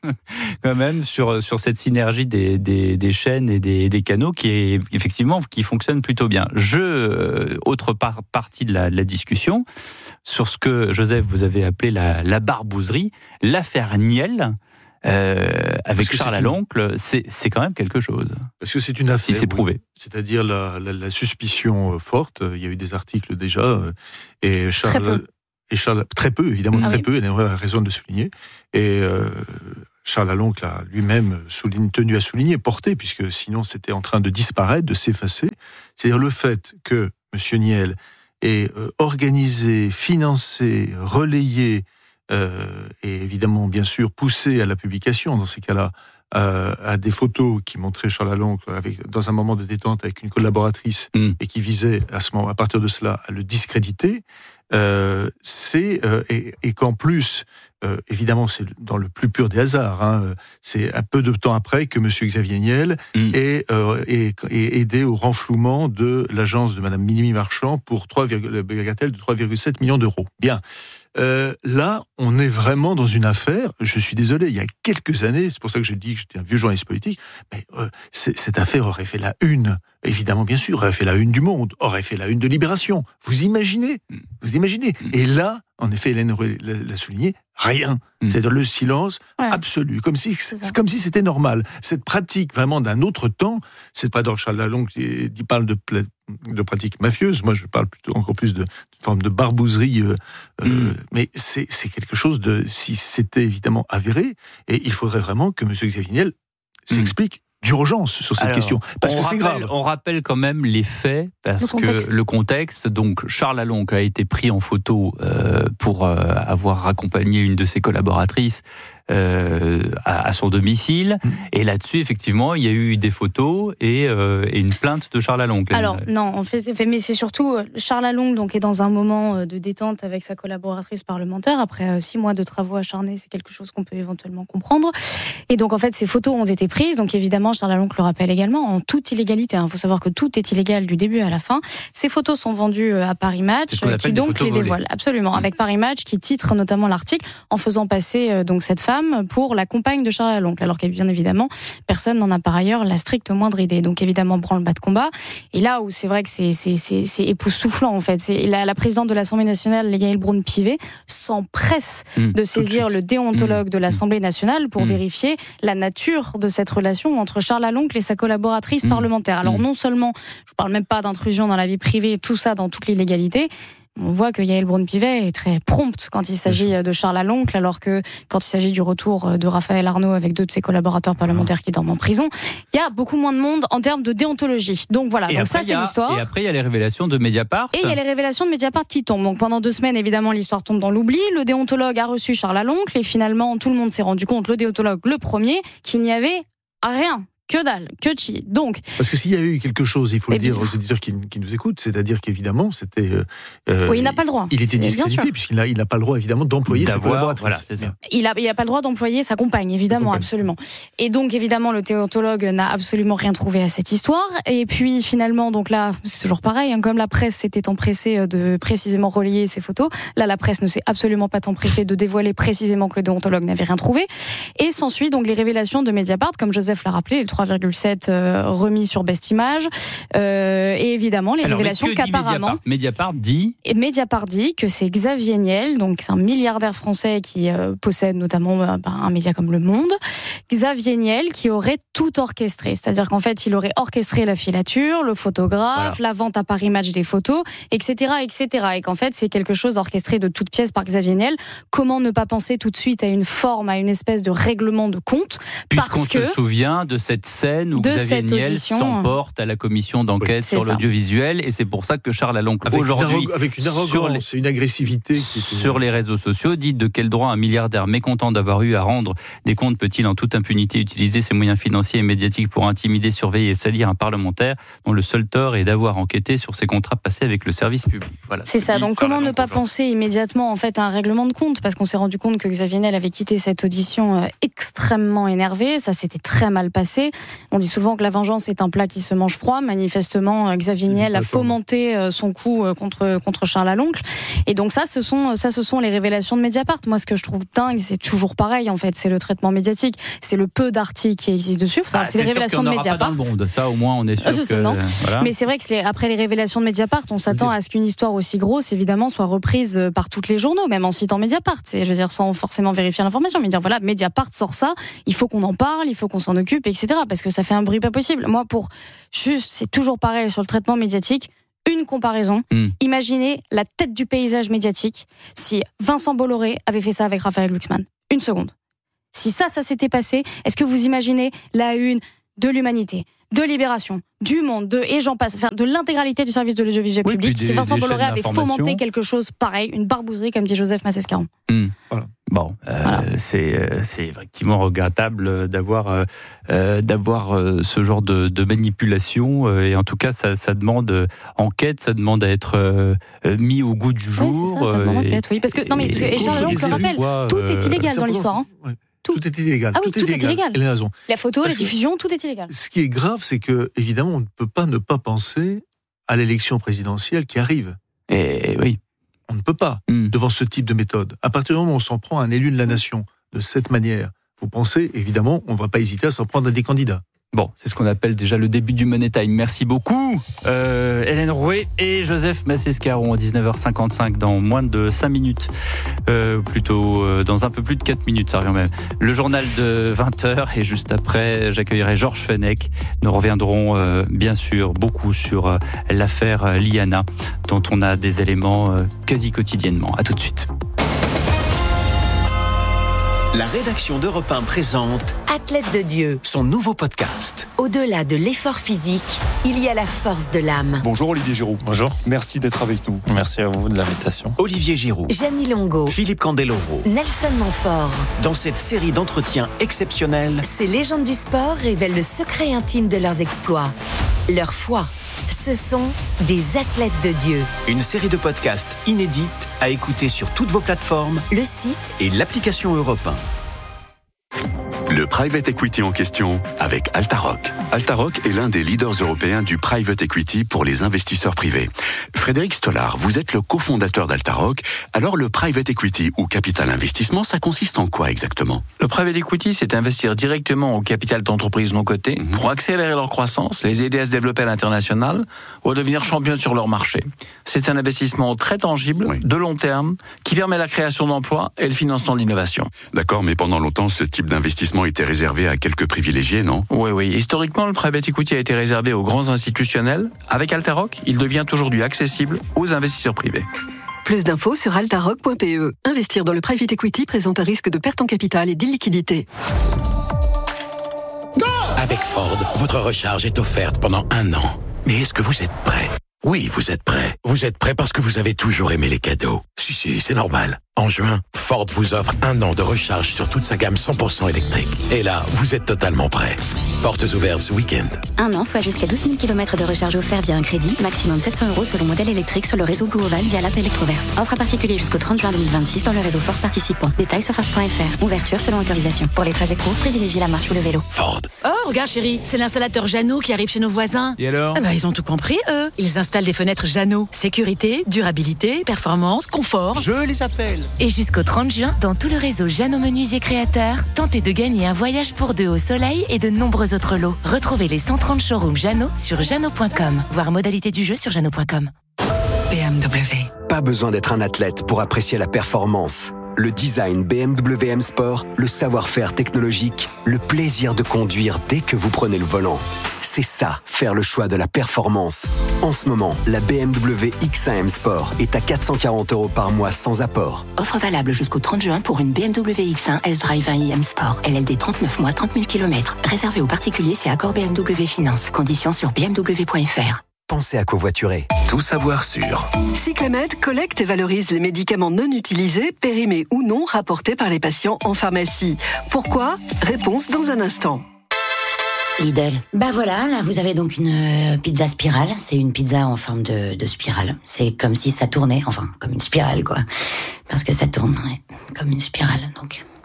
Quand même sur sur cette synergie des des, des chaînes et des, des canaux qui est effectivement qui fonctionne plutôt bien. Je euh, autre part, partie de la, de la discussion sur ce que Joseph vous avez appelé la, la barbouzerie, l'affaire Niel. euh, avec Charles Aloncle, c'est, c'est quand même quelque chose. Parce que c'est une affaire. Si c'est prouvé. Oui. C'est-à-dire la, la, la suspicion forte. Il y a eu des articles déjà. Et Charles, très peu. Et Charles, très peu, évidemment, ah très oui. peu. Elle a raison de souligner. Et euh, Charles Aloncle a lui-même souligne, tenu à souligner, porté, puisque sinon c'était en train de disparaître, de s'effacer. C'est-à-dire le fait que M. Niel ait euh, organisé, financé, relayé, Euh, et évidemment, bien sûr, poussé à la publication, dans ces cas-là, euh, à des photos qui montraient Charles Aloncle avec, dans un moment de détente avec une collaboratrice mm. et qui visaient à, ce moment, à partir de cela à le discréditer, euh, c'est, euh, et, et qu'en plus, euh, évidemment, c'est dans le plus pur des hasards, hein, c'est un peu de temps après que M. Xavier Niel mm. est, euh, est, est aidé au renflouement de l'agence de Mme Mimi Marchand pour trois virgule sept millions d'euros. Bien. Euh, là, on est vraiment dans une affaire, je suis désolé, il y a quelques années, c'est pour ça que j'ai dit que j'étais un vieux journaliste politique, mais euh, cette affaire aurait fait la une, évidemment, bien sûr, aurait fait la une du Monde, aurait fait la une de Libération. Vous imaginez, vous imaginez. Et là, en effet, Hélène l'a souligné, rien. Mmh. C'est-à-dire le silence ouais. absolu, comme si, c'est comme si c'était normal. Cette pratique vraiment d'un autre temps, c'est pas dans Charles Lalonde qui, qui parle de, de pratiques mafieuses, moi je parle plutôt encore plus de, de forme de barbouzerie, euh, mmh. euh, mais c'est, c'est quelque chose de, si c'était évidemment avéré, et il faudrait vraiment que M. Xavier Niel s'explique. Mmh. d'urgence sur cette Alors, question, parce que rappelle, c'est grave. On rappelle quand même les faits, parce le que le contexte, donc Charles Aloncle a été pris en photo euh, pour euh, avoir accompagné une de ses collaboratrices euh, à, à son domicile, mmh. et là-dessus, effectivement, il y a eu des photos et, euh, et une plainte de Charles Aloncle. Alors, non, en fait, mais c'est surtout, Charles Aloncle donc, est dans un moment de détente avec sa collaboratrice parlementaire, après six mois de travaux acharnés, c'est quelque chose qu'on peut éventuellement comprendre, et donc en fait, ces photos ont été prises, donc évidemment, Charles Aloncle le rappelle également, en toute illégalité. Il hein. faut savoir que tout est illégal du début à la fin. Ces photos sont vendues à Paris Match, qui donc les dévoile. Absolument. Mmh. Avec Paris Match, qui titre notamment l'article en faisant passer euh, donc cette femme pour la compagne de Charles Aloncle, alors que bien évidemment, personne n'en a par ailleurs la stricte moindre idée. Donc évidemment, branle-bas de combat. Et là où c'est vrai que c'est, c'est, c'est, c'est époustouflant, en fait, c'est la, la présidente de l'Assemblée nationale, Yaël Braun-Pivet, s'empresse mmh, de saisir le déontologue mmh, de l'Assemblée nationale pour mmh. vérifier la nature de cette relation entre Charles Aloncle et sa collaboratrice mmh. parlementaire. Alors non seulement, je ne parle même pas d'intrusion dans la vie privée, tout ça dans toute l'illégalité, on voit que Yaël Braun-Pivet est très prompte quand il s'agit de Charles Aloncle, alors que quand il s'agit du retour de Raphaël Arnaud avec deux de ses collaborateurs parlementaires qui dorment en prison, il y a beaucoup moins de monde en termes de déontologie. Donc voilà, et donc ça c'est a, l'histoire. Et après il y a les révélations de Mediapart. Et il y a les révélations de Mediapart qui tombent. Donc pendant deux semaines, évidemment, l'histoire tombe dans l'oubli. Le déontologue a reçu Charles Aloncle et finalement tout le monde s'est rendu compte, le déontologue le premier, qu'il n'y avait rien. Que dalle, que chi. Donc, parce que s'il y a eu quelque chose, il faut le dire aux auditeurs qui, qui nous écoutent, c'est-à-dire qu'évidemment, c'était. Euh, oui, il n'a pas le droit. Il était discrédité puisqu'il n'a il n'a pas le droit évidemment d'employer sa collaboratrice. Voilà, c'est ça. Il n'a il a pas le droit d'employer sa compagne, évidemment, compagne. absolument. Et donc, évidemment, le déontologue n'a absolument rien trouvé à cette histoire. Et puis, finalement, donc là, c'est toujours pareil. Hein, comme la presse s'était empressée de précisément relayer ces photos, là, la presse ne s'est absolument pas empressée de dévoiler précisément que le déontologue n'avait rien trouvé. Et s'ensuit donc les révélations de Mediapart, comme Joseph l'a rappelé, les trois virgule sept euh, remis sur Best Image, euh, et évidemment les Alors, révélations qu'apparemment Mediapart, Mediapart dit et Mediapart dit que c'est Xavier Niel, donc c'est un milliardaire français qui euh, possède notamment euh, bah, un média comme Le Monde, Xavier Niel qui aurait tout orchestré, c'est-à-dire qu'en fait il aurait orchestré la filature, le photographe, voilà. la vente à Paris Match des photos, et cetera, et cetera, et qu'en fait c'est quelque chose orchestré de toutes pièces par Xavier Niel. Comment ne pas penser tout de suite à une forme, à une espèce de règlement de compte, puisqu'on parce que se souvient de cette scène où de Xavier Niel audition, s'emporte à la commission d'enquête oui, sur l'audiovisuel, et c'est pour ça que Charles Aloncle avec aujourd'hui, une arro- avec une arrogance, c'est une agressivité qui était... sur les réseaux sociaux, dit de quel droit un milliardaire mécontent d'avoir eu à rendre des comptes peut-il en toute impunité utiliser ses moyens financiers et médiatiques pour intimider, surveiller et salir un parlementaire dont le seul tort est d'avoir enquêté sur ses contrats passés avec le service public. Voilà, c'est ça. Donc comment ne pas penser immédiatement en fait à un règlement de compte, parce qu'on s'est rendu compte que Xavier Niel avait quitté cette audition extrêmement énervé, ça s'était très mal passé. On dit souvent que la vengeance est un plat qui se mange froid. Manifestement, Xavier Niel a fomenté son coup contre, contre Charles Laloncle. Et donc ça ce, sont, ça, ce sont les révélations de Mediapart. Moi, ce que je trouve dingue, c'est toujours pareil, en fait. C'est le traitement médiatique. C'est le peu d'articles qui existent dessus. Faut savoir Ah, que c'est, c'est les révélations de Mediapart. Pas dans le monde. Ça, au moins, on est sûr ah, je que... sais, non. Voilà. Mais c'est vrai que les, après les révélations de Mediapart, on s'attend à ce qu'une histoire aussi grosse, évidemment, soit reprise par toutes les journaux, même en citant Mediapart. C'est, je veux dire, sans forcément vérifier l'information, mais dire, voilà, Mediapart sort ça, il faut qu'on en parle, il faut qu'on s'en occupe, et cetera. Parce que ça fait un bruit pas possible. Moi, pour juste, c'est toujours pareil sur le traitement médiatique. Une comparaison. Mmh. Imaginez la tête du paysage médiatique si Vincent Bolloré avait fait ça avec Raphaël Glucksmann. Une seconde. Si ça, ça s'était passé, est-ce que vous imaginez la une de l'Humanité, de Libération, du Monde, de, et j'en passe, enfin, de l'intégralité du service de l'audiovisuel oui, public, des, si Vincent Bolloré avait fomenté quelque chose pareil, une barbouzerie, comme dit Joseph Massescaron. Mmh. Voilà. Bon, euh, voilà. c'est, c'est effectivement regrettable d'avoir, euh, d'avoir euh, ce genre de, de manipulation, euh, et en tout cas, ça, ça demande euh, enquête, ça demande à être euh, mis au goût du jour. Oui, c'est ça, ça demande et, enquête, oui. Parce que, non, mais, et, et Charles Laloncle le rappelle, fois, tout est illégal euh, dans l'histoire. Hein. Ouais. Tout. tout est illégal. Ah oui, tout, tout est illégal. illégal. Elle a raison. La photo, Parce la diffusion, tout est illégal. Ce qui est grave, c'est que, évidemment, on ne peut pas ne pas penser à l'élection présidentielle qui arrive. Et oui. On ne peut pas, mm. devant ce type de méthode. À partir du moment où on s'en prend à un élu de la nation de cette manière, vous pensez, évidemment, on ne va pas hésiter à s'en prendre à des candidats. Bon, c'est ce qu'on appelle déjà le début du Money Time. Merci beaucoup, euh, Hélène Rouet et Joseph Massescaron, à dix-neuf heures cinquante-cinq, dans moins de cinq minutes, euh, plutôt euh, dans un peu plus de quatre minutes, ça revient même. Le journal de vingt heures, et juste après, j'accueillerai Georges Fenech. Nous reviendrons euh, bien sûr beaucoup sur euh, l'affaire Liana, dont on a des éléments euh, quasi quotidiennement. À tout de suite. La rédaction d'Europe un présente Athlète de Dieu, son nouveau podcast. Au-delà de l'effort physique, il y a la force de l'âme. Bonjour Olivier Giroud. Bonjour. Merci d'être avec nous. Merci à vous de l'invitation. Olivier Giroud, Gianni Longo, Philippe Candeloro, Nelson Montfort. Dans cette série d'entretiens exceptionnels, ces légendes du sport révèlent le secret intime de leurs exploits, leur foi. Ce sont des athlètes de Dieu. Une série de podcasts inédites à écouter sur toutes vos plateformes, le site et l'application Europe un. Le private equity en question avec Altaroc. Altaroc est l'un des leaders européens du private equity pour les investisseurs privés. Frédéric Stollard, vous êtes le cofondateur d'Altaroc. Alors le private equity ou capital investissement, ça consiste en quoi exactement ? Le private equity, c'est investir directement au capital d'entreprises non cotées mmh. pour accélérer leur croissance, les aider à se développer à l'international ou à devenir champion sur leur marché. C'est un investissement très tangible, oui. de long terme, qui permet la création d'emplois et le financement de l'innovation. D'accord, mais pendant longtemps, ce type d'investissement était réservé à quelques privilégiés, non ? Oui, oui. Historiquement, le private equity a été réservé aux grands institutionnels. Avec Altaroc, il devient aujourd'hui accessible aux investisseurs privés. Plus d'infos sur altaroc point p e. Investir dans le private equity présente un risque de perte en capital et d'illiquidité. Avec Ford, votre recharge est offerte pendant un an. Mais est-ce que vous êtes prêt ? Oui, vous êtes prêts. Vous êtes prêts parce que vous avez toujours aimé les cadeaux. Si, si, c'est normal. En juin, Ford vous offre un an de recharge sur toute sa gamme cent pour cent électrique. Et là, vous êtes totalement prêts. Portes ouvertes ce week-end. Un an, soit jusqu'à douze mille kilomètres de recharge offert via un crédit, maximum sept cents euros selon modèle électrique sur le réseau Blue Oval via l'app Electroverse. Offre à particulier jusqu'au trente juin deux mille vingt-six dans le réseau Ford participant. Détails sur Ford point f r. Ouverture selon autorisation. Pour les trajets courts, privilégiez la marche ou le vélo. Ford. Oh, regarde chérie, c'est l'installateur Jeannot qui arrive chez nos voisins. Et alors ? Ah bah, ils ont tout compris, eux. Ils installent des fenêtres Jeannot. Sécurité, durabilité, performance, confort. Je les appelle. Et jusqu'au trente juin, dans tout le réseau Jeannot Menuisier Créateurs, tentez de gagner un voyage pour deux au soleil et de nombreux autres lots. Retrouvez les cent trente showrooms Jeannot sur jeannot point com. Voir modalité du jeu sur jeannot point com. B M W. Pas besoin d'être un athlète pour apprécier la performance. Le design B M W M Sport, le savoir-faire technologique, le plaisir de conduire dès que vous prenez le volant. C'est ça, faire le choix de la performance. En ce moment, la B M W X un M Sport est à quatre cent quarante euros par mois sans apport. Offre valable jusqu'au trente juin pour une B M W X un S-Drive un i M Sport. L L D trente-neuf mois, trente mille kilomètres. Réservé aux particuliers, c'est accord B M W Finance. Conditions sur b m w point f r. Pensez à covoiturer. Tout savoir sur Cyclamed collecte et valorise les médicaments non utilisés, périmés ou non, rapportés par les patients en pharmacie. Pourquoi ? Réponse dans un instant. Lidl. Bah voilà, là vous avez donc une euh, pizza spirale. C'est une pizza en forme de, de spirale. C'est comme si ça tournait, enfin comme une spirale quoi. Parce que ça tourne ouais, comme une spirale. Donc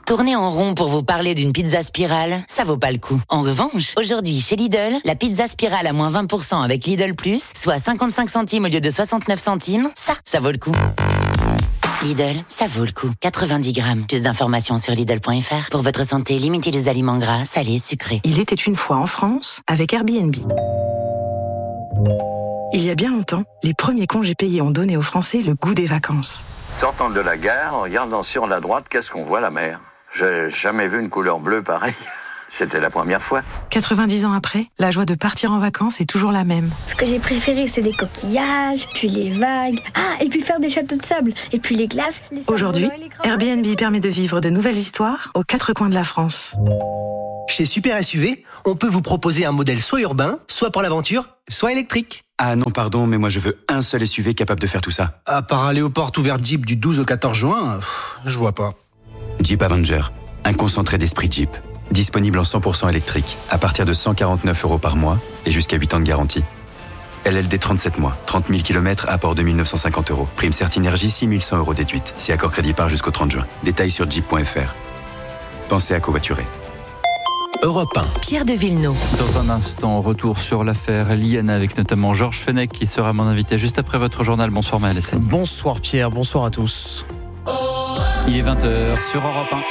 Tourner en rond pour vous parler d'une pizza spirale, ça vaut pas le coup. En revanche, aujourd'hui chez Lidl, la pizza spirale à moins vingt pour cent avec Lidl Plus, soit cinquante-cinq centimes au lieu de soixante-neuf centimes, ça, ça vaut le coup. Lidl, ça vaut le coup. quatre-vingt-dix grammes. Plus d'informations sur Lidl point F R. Pour votre santé, limitez les aliments gras, salés, sucrés. Il était une fois en France avec Airbnb. Il y a bien longtemps, les premiers congés payés ont donné aux Français le goût des vacances. Sortant de la gare, en regardant sur la droite, qu'est-ce qu'on voit? La mer. J'ai jamais vu une couleur bleue pareille. C'était la première fois. quatre-vingt-dix ans après, la joie de partir en vacances est toujours la même. Ce que j'ai préféré, c'est les coquillages, puis les vagues. Ah, et puis faire des châteaux de sable, et puis les glaces. Les Aujourd'hui, Airbnb permet de vivre de nouvelles histoires aux quatre coins de la France. Chez Super S U V, on peut vous proposer un modèle soit urbain, soit pour l'aventure, soit électrique. Ah non, pardon, mais moi je veux un seul S U V capable de faire tout ça. À part aller aux portes ouvertes Jeep du douze au quatorze juin, pff, je vois pas. Jeep Avenger, un concentré d'esprit Jeep. Disponible en cent pour cent électrique, à partir de cent quarante-neuf euros par mois et jusqu'à huit ans de garantie. L L D trente-sept mois, trente mille kilomètres, apport deux mille neuf cent cinquante euros. Prime Certinergie six mille cent euros déduite, si accord crédit par jusqu'au trente juin. Détails sur jeep point F R. Pensez à covoiturer. Europe un. Pierre de Villeneuve. Dans un instant, retour sur l'affaire Liana avec notamment Georges Fenech qui sera mon invité juste après votre journal. Bonsoir Maël Essène. Bonsoir Pierre, bonsoir à tous. Il est vingt heures sur Europe un.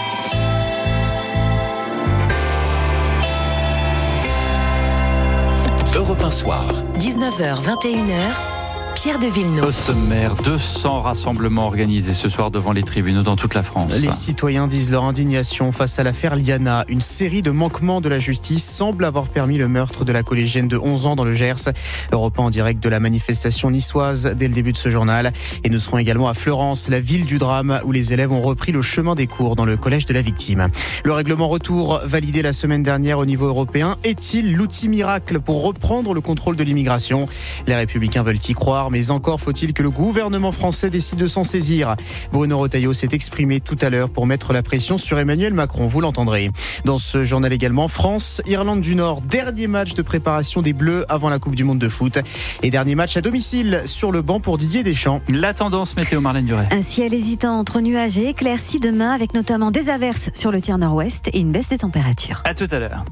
Europe un soir. dix-neuf heures vingt et une heures. Pierre de Villeneuve. Au sommaire, deux cents rassemblements organisés ce soir devant les tribunaux dans toute la France. Les citoyens disent leur indignation face à l'affaire Liana. Une série de manquements de la justice semble avoir permis le meurtre de la collégienne de onze ans dans le Gers. Europe un en direct de la manifestation niçoise dès le début de ce journal. Et nous serons également à Fleurance, la ville du drame, où les élèves ont repris le chemin des cours dans le collège de la victime. Le règlement retour, validé la semaine dernière au niveau européen, est-il l'outil miracle pour reprendre le contrôle de l'immigration? Les Républicains veulent y croire, mais encore faut-il que le gouvernement français décide de s'en saisir. Bruno Retailleau s'est exprimé tout à l'heure pour mettre la pression sur Emmanuel Macron, vous l'entendrez. Dans ce journal également, France, Irlande du Nord, dernier match de préparation des Bleus avant la Coupe du Monde de foot. Et dernier match à domicile sur le banc pour Didier Deschamps. La tendance météo, Marlène Duret. Un ciel hésitant entre nuages et éclaircies demain, avec notamment des averses sur le tiers nord-ouest et une baisse des températures. À tout à l'heure.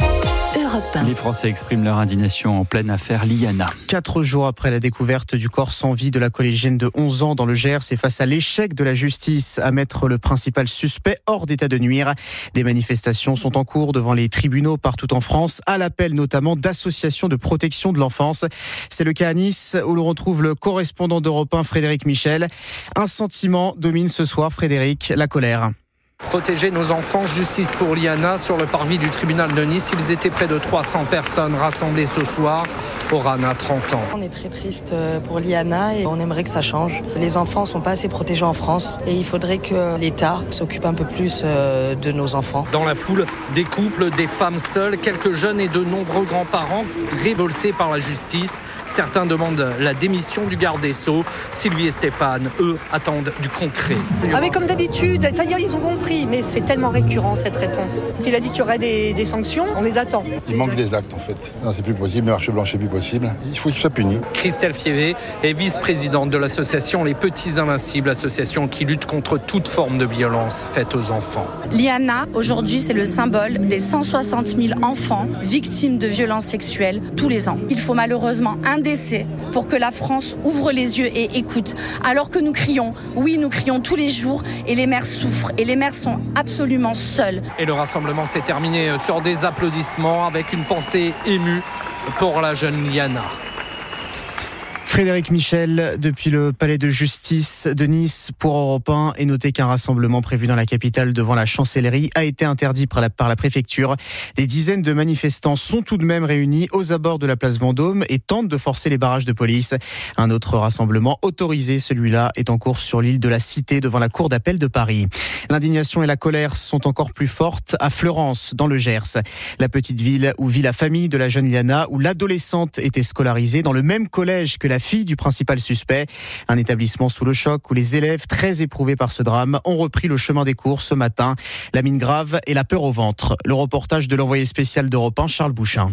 Les Français expriment leur indignation en pleine affaire Liana. Quatre jours après la découverte du corps sans vie de la collégienne de onze ans dans le Gers et face à l'échec de la justice à mettre le principal suspect hors d'état de nuire, des manifestations sont en cours devant les tribunaux partout en France, à l'appel notamment d'associations de protection de l'enfance. C'est le cas à Nice où l'on retrouve le correspondant d'Europe un, Frédéric Michel. Un sentiment domine ce soir, Frédéric, la colère. Protéger nos enfants, justice pour Liana. Sur le parvis du tribunal de Nice, ils étaient près de trois cents personnes rassemblées ce soir. Oran a trente ans. On est très triste pour Liana et on aimerait que ça change. Les enfants ne sont pas assez protégés en France et il faudrait que l'État s'occupe un peu plus de nos enfants. Dans la foule, des couples, des femmes seules, quelques jeunes et de nombreux grands-parents révoltés par la justice. Certains demandent la démission du garde des Sceaux. Sylvie et Stéphane, eux, attendent du concret. Ah mais comme d'habitude, ça y est, ils ont compris. Mais c'est tellement récurrent cette réponse. Parce qu'il a dit qu'il y aurait des, des sanctions, on les attend. Il manque des actes en fait. Non, c'est plus possible, le marché blanc c'est plus possible. Il faut qu'il soit puni. Christelle Fievé est vice-présidente de l'association Les Petits Invincibles, association qui lutte contre toute forme de violence faite aux enfants. Liana, aujourd'hui, c'est le symbole des cent soixante mille enfants victimes de violences sexuelles tous les ans. Il faut malheureusement un décès pour que la France ouvre les yeux et écoute. Alors que nous crions, oui, nous crions tous les jours et les mères souffrent et les mères sont absolument seules. Et le rassemblement s'est terminé sur des applaudissements avec une pensée émue pour la jeune Liana. Frédéric Michel, depuis le palais de justice de Nice pour Europe un, et notez qu'un rassemblement prévu dans la capitale devant la chancellerie a été interdit par la, par la préfecture. Des dizaines de manifestants sont tout de même réunis aux abords de la place Vendôme et tentent de forcer les barrages de police. Un autre rassemblement autorisé, celui-là, est en cours sur l'île de la Cité devant la cour d'appel de Paris. L'indignation et la colère sont encore plus fortes à Fleurance, dans le Gers. La petite ville où vit la famille de la jeune Liana, où l'adolescente était scolarisée dans le même collège que la fille du principal suspect. Un établissement sous le choc où les élèves, très éprouvés par ce drame, ont repris le chemin des cours ce matin. La mine grave et la peur au ventre. Le reportage de l'envoyé spécial d'Europe un, Charles Bouchin.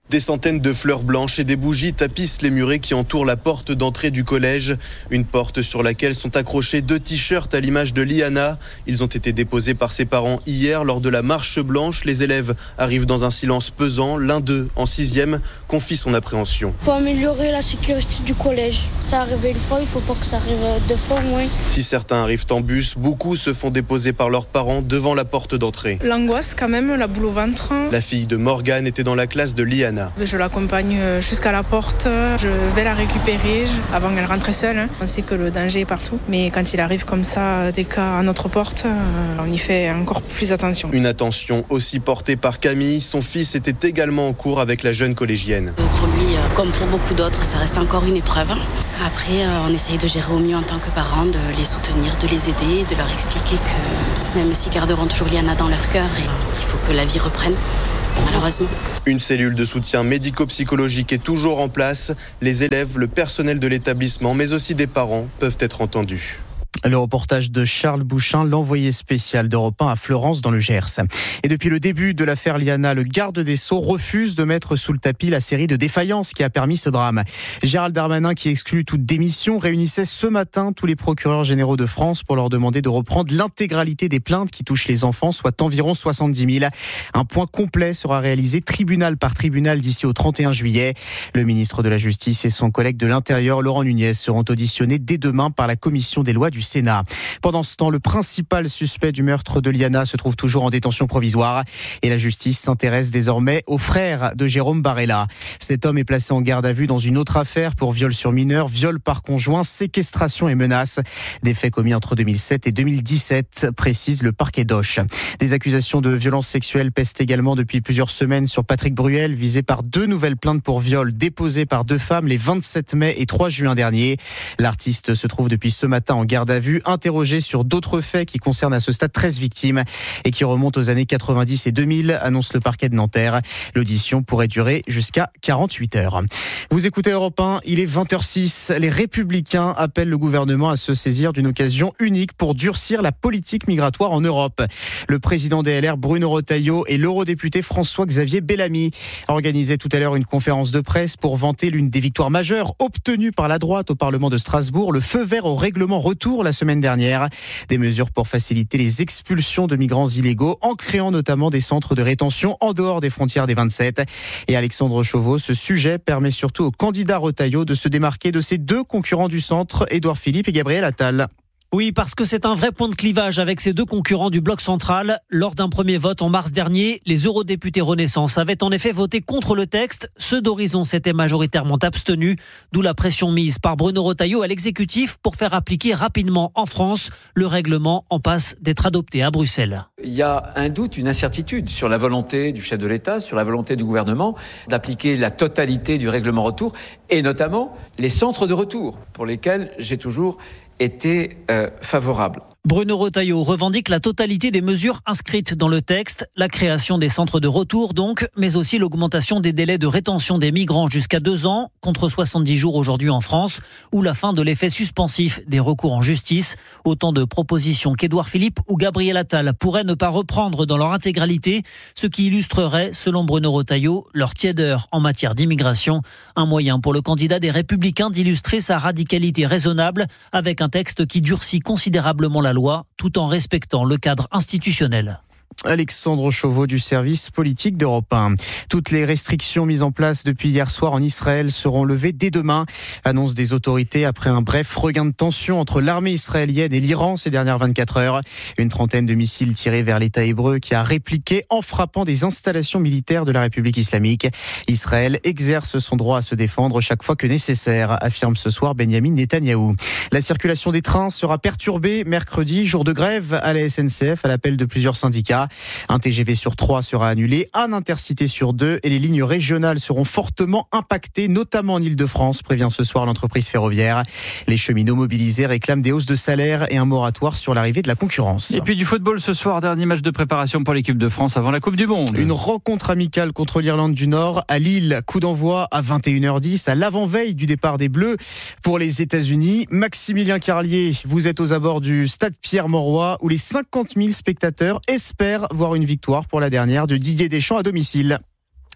Des centaines de fleurs blanches et des bougies tapissent les murets qui entourent la porte d'entrée du collège. Une porte sur laquelle sont accrochés deux t-shirts à l'image de Liana. Ils ont été déposés par ses parents hier lors de la marche blanche. Les élèves arrivent dans un silence pesant. L'un d'eux, en sixième, confie son appréhension. Il faut améliorer la sécurité du collège. Ça arrive une fois, il ne faut pas que ça arrive deux fois au moins. Si certains arrivent en bus, beaucoup se font déposer par leurs parents devant la porte d'entrée. L'angoisse quand même, la boule au ventre. La fille de Morgane était dans la classe de Liana. Je l'accompagne jusqu'à la porte, je vais la récupérer avant qu'elle rentre seule. On sait que le danger est partout, mais quand il arrive comme ça, des cas à notre porte, on y fait encore plus attention. Une attention aussi portée par Camille. Son fils était également en cours avec la jeune collégienne. Pour lui, comme pour beaucoup d'autres, ça reste encore une épreuve. Après, on essaye de gérer au mieux en tant que parents, de les soutenir, de les aider, de leur expliquer que même s'ils garderont toujours Liana dans leur cœur, il faut que la vie reprenne. Malheureusement. Une cellule de soutien médico-psychologique est toujours en place. Les élèves, le personnel de l'établissement, mais aussi des parents peuvent être entendus. Le reportage de Charles Bouchin, l'envoyé spécial d'Europe un à Fleurance dans le Gers. Et depuis le début de l'affaire Liana, le garde des Sceaux refuse de mettre sous le tapis la série de défaillances qui a permis ce drame. Gérald Darmanin, qui exclut toute démission, réunissait ce matin tous les procureurs généraux de France pour leur demander de reprendre l'intégralité des plaintes qui touchent les enfants, soit environ soixante-dix mille. Un point complet sera réalisé tribunal par tribunal d'ici au trente et un juillet. Le ministre de la Justice et son collègue de l'Intérieur, Laurent Nunez, seront auditionnés dès demain par la commission des lois du Sénat. Pendant ce temps, le principal suspect du meurtre de Liana se trouve toujours en détention provisoire et la justice s'intéresse désormais au frère de Jérôme Barella. Cet homme est placé en garde à vue dans une autre affaire pour viol sur mineur, viol par conjoint, séquestration et menaces. Des faits commis entre deux mille sept et deux mille dix-sept, précise le parquet d'Auch. Des accusations de violences sexuelles pèsent également depuis plusieurs semaines sur Patrick Bruel, visé par deux nouvelles plaintes pour viol déposées par deux femmes les vingt-sept mai et trois juin dernier. L'artiste se trouve depuis ce matin en garde à vue, interrogé sur d'autres faits qui concernent à ce stade treize victimes et qui remontent aux années quatre-vingt-dix et deux mille, annonce le parquet de Nanterre. L'audition pourrait durer jusqu'à quarante-huit heures. Vous écoutez Europe un, il est vingt heures six. Les Républicains appellent le gouvernement à se saisir d'une occasion unique pour durcir la politique migratoire en Europe. Le président des L R, Bruno Retailleau, et l'eurodéputé François-Xavier Bellamy organisaient tout à l'heure une conférence de presse pour vanter l'une des victoires majeures obtenues par la droite au Parlement de Strasbourg, le feu vert au règlement retour la semaine dernière. Des mesures pour faciliter les expulsions de migrants illégaux en créant notamment des centres de rétention en dehors des frontières des vingt-sept. Et Alexandre Chauveau, ce sujet permet surtout au candidat Retailleau de se démarquer de ses deux concurrents du centre, Édouard Philippe et Gabriel Attal. Oui, parce que c'est un vrai point de clivage avec ces deux concurrents du bloc central. Lors d'un premier vote en mars dernier, les eurodéputés Renaissance avaient en effet voté contre le texte. Ceux d'Horizon s'étaient majoritairement abstenus, d'où la pression mise par Bruno Retailleau à l'exécutif pour faire appliquer rapidement en France. Le règlement en passe d'être adopté à Bruxelles. Il y a un doute, une incertitude sur la volonté du chef de l'État, sur la volonté du gouvernement d'appliquer la totalité du règlement retour et notamment les centres de retour pour lesquels j'ai toujours était euh, favorable. Bruno Retailleau revendique la totalité des mesures inscrites dans le texte, la création des centres de retour donc, mais aussi l'augmentation des délais de rétention des migrants jusqu'à deux ans, contre soixante-dix jours aujourd'hui en France, ou la fin de l'effet suspensif des recours en justice. Autant de propositions qu'Édouard Philippe ou Gabriel Attal pourraient ne pas reprendre dans leur intégralité, ce qui illustrerait, selon Bruno Retailleau, leur tiédeur en matière d'immigration. Un moyen pour le candidat des Républicains d'illustrer sa radicalité raisonnable avec un texte qui durcit considérablement la loi tout en respectant le cadre institutionnel. Alexandre Chauveau du service politique d'Europe un. Toutes les restrictions mises en place depuis hier soir en Israël seront levées dès demain, annonce des autorités après un bref regain de tension entre l'armée israélienne et l'Iran ces dernières vingt-quatre heures. Une trentaine de missiles tirés vers l'État hébreu qui a répliqué en frappant des installations militaires de la République islamique. Israël exerce son droit à se défendre chaque fois que nécessaire, affirme ce soir Benyamin Netanyahou. La circulation des trains sera perturbée mercredi, jour de grève à la S N C F à l'appel de plusieurs syndicats. Un T G V sur trois sera annulé, un Intercité sur deux et les lignes régionales seront fortement impactées, notamment en Ile-de-France, prévient ce soir l'entreprise ferroviaire. Les cheminots mobilisés réclament des hausses de salaire et un moratoire sur l'arrivée de la concurrence. Et puis du football ce soir, dernier match de préparation pour l'équipe de France avant la Coupe du Monde. Une rencontre amicale contre l'Irlande du Nord à Lille, coup d'envoi à vingt et une heures dix, à l'avant-veille du départ des Bleus pour les États-Unis. Maximilien Carlier, vous êtes aux abords du stade Pierre-Mauroy où les cinquante mille spectateurs espèrent voir une victoire pour la dernière de Didier Deschamps à domicile.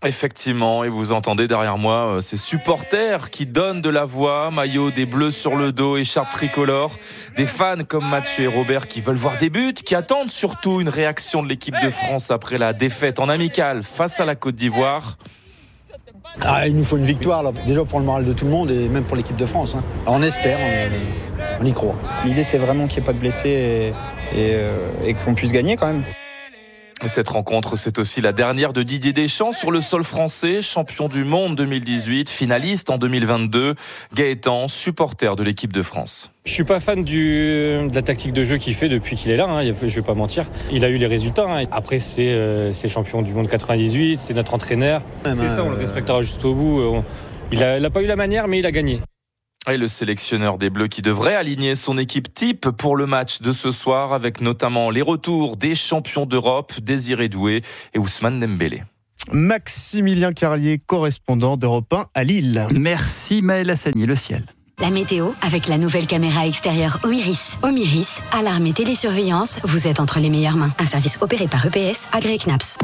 Effectivement, et vous entendez derrière moi ces supporters qui donnent de la voix, maillot des Bleus sur le dos, écharpe tricolore, des fans comme Mathieu et Robert qui veulent voir des buts, qui attendent surtout une réaction de l'équipe de France après la défaite en amical face à la Côte d'Ivoire. Ah, il nous faut une victoire, là, déjà pour le moral de tout le monde et même pour l'équipe de France. Hein. Alors on espère, on, on y croit. L'idée c'est vraiment qu'il n'y ait pas de blessés et, et, euh, et qu'on puisse gagner quand même. Et cette rencontre, c'est aussi la dernière de Didier Deschamps sur le sol français, champion du monde deux mille dix-huit, finaliste en deux mille vingt-deux. Gaëtan, supporter de l'équipe de France. Je suis pas fan du, de la tactique de jeu qu'il fait depuis qu'il est là, hein, je vais pas mentir. Il a eu les résultats. Hein. Après, c'est, euh, c'est champion du monde quatre-vingt-dix-huit, c'est notre entraîneur. Même c'est euh... ça, on le respectera jusqu'au bout. On... Il a, il a pas eu la manière, mais il a gagné. Et le sélectionneur des Bleus qui devrait aligner son équipe type pour le match de ce soir, avec notamment les retours des champions d'Europe, Désiré Doué et Ousmane Dembélé. Maximilien Carlier, correspondant d'Europe un à Lille. Merci Maël Hassani, le ciel. La météo avec la nouvelle caméra extérieure Omiris. Omiris, alarme et télésurveillance, vous êtes entre les meilleures mains. Un service opéré par E P S, agréé C N A P S.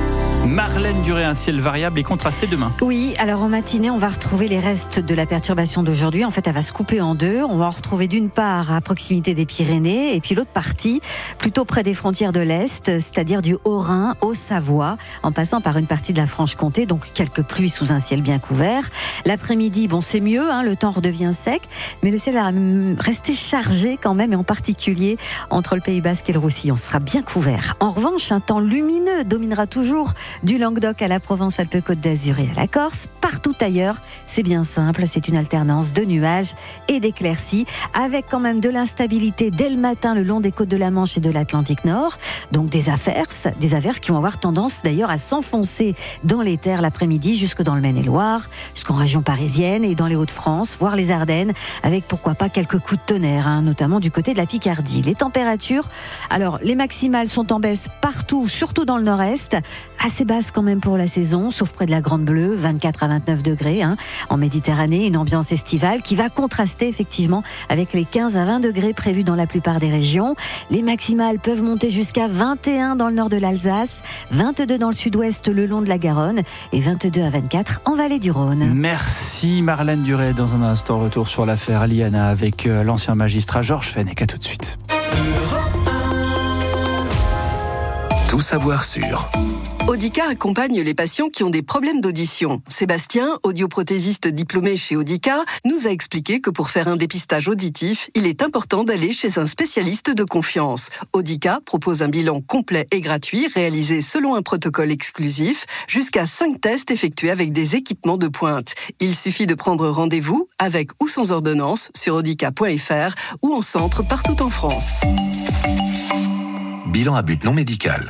Marlène Duré, un ciel variable et contrasté demain. Oui, alors en matinée, on va retrouver les restes de la perturbation d'aujourd'hui. En fait, elle va se couper en deux. On va en retrouver d'une part à proximité des Pyrénées et puis l'autre partie plutôt près des frontières de l'Est, c'est-à-dire du Haut-Rhin au Savoie, en passant par une partie de la Franche-Comté, donc quelques pluies sous un ciel bien couvert. L'après-midi, bon, c'est mieux, hein, le temps redevient sec, mais le ciel va rester chargé quand même, et en particulier entre le Pays Basque et le Roussillon. Ce sera bien couvert. En revanche, un temps lumineux dominera toujours du Languedoc à la Provence-Alpes-Côte d'Azur et à la Corse. Partout ailleurs, c'est bien simple, c'est une alternance de nuages et d'éclaircies, avec quand même de l'instabilité dès le matin le long des côtes de la Manche et de l'Atlantique Nord. Donc des averses, des averses qui vont avoir tendance d'ailleurs à s'enfoncer dans les terres l'après-midi, jusque dans le Maine-et-Loire, jusqu'en région parisienne et dans les Hauts-de-France, voire les Ardennes, avec pourquoi pas quelques coups de tonnerre, hein, notamment du côté de la Picardie. Les températures, alors les maximales sont en baisse partout, surtout dans le nord-est, assez basse quand même pour la saison, sauf près de la Grande Bleue, vingt-quatre à vingt-neuf degrés. Hein. En Méditerranée, une ambiance estivale qui va contraster effectivement avec les quinze à vingt degrés prévus dans la plupart des régions. Les maximales peuvent monter jusqu'à vingt et un dans le nord de l'Alsace, vingt-deux dans le sud-ouest le long de la Garonne et vingt-deux à vingt-quatre en vallée du Rhône. Merci Marlène Duré. Dans un instant, retour sur l'affaire Liana avec l'ancien magistrat Georges Fenech. À tout de suite. Tout savoir sur... Audica accompagne les patients qui ont des problèmes d'audition. Sébastien, audioprothésiste diplômé chez Audica, nous a expliqué que pour faire un dépistage auditif, il est important d'aller chez un spécialiste de confiance. Audica propose un bilan complet et gratuit réalisé selon un protocole exclusif, jusqu'à cinq tests effectués avec des équipements de pointe. Il suffit de prendre rendez-vous avec ou sans ordonnance sur audica point f r ou en centre partout en France. Bilan à but non médical.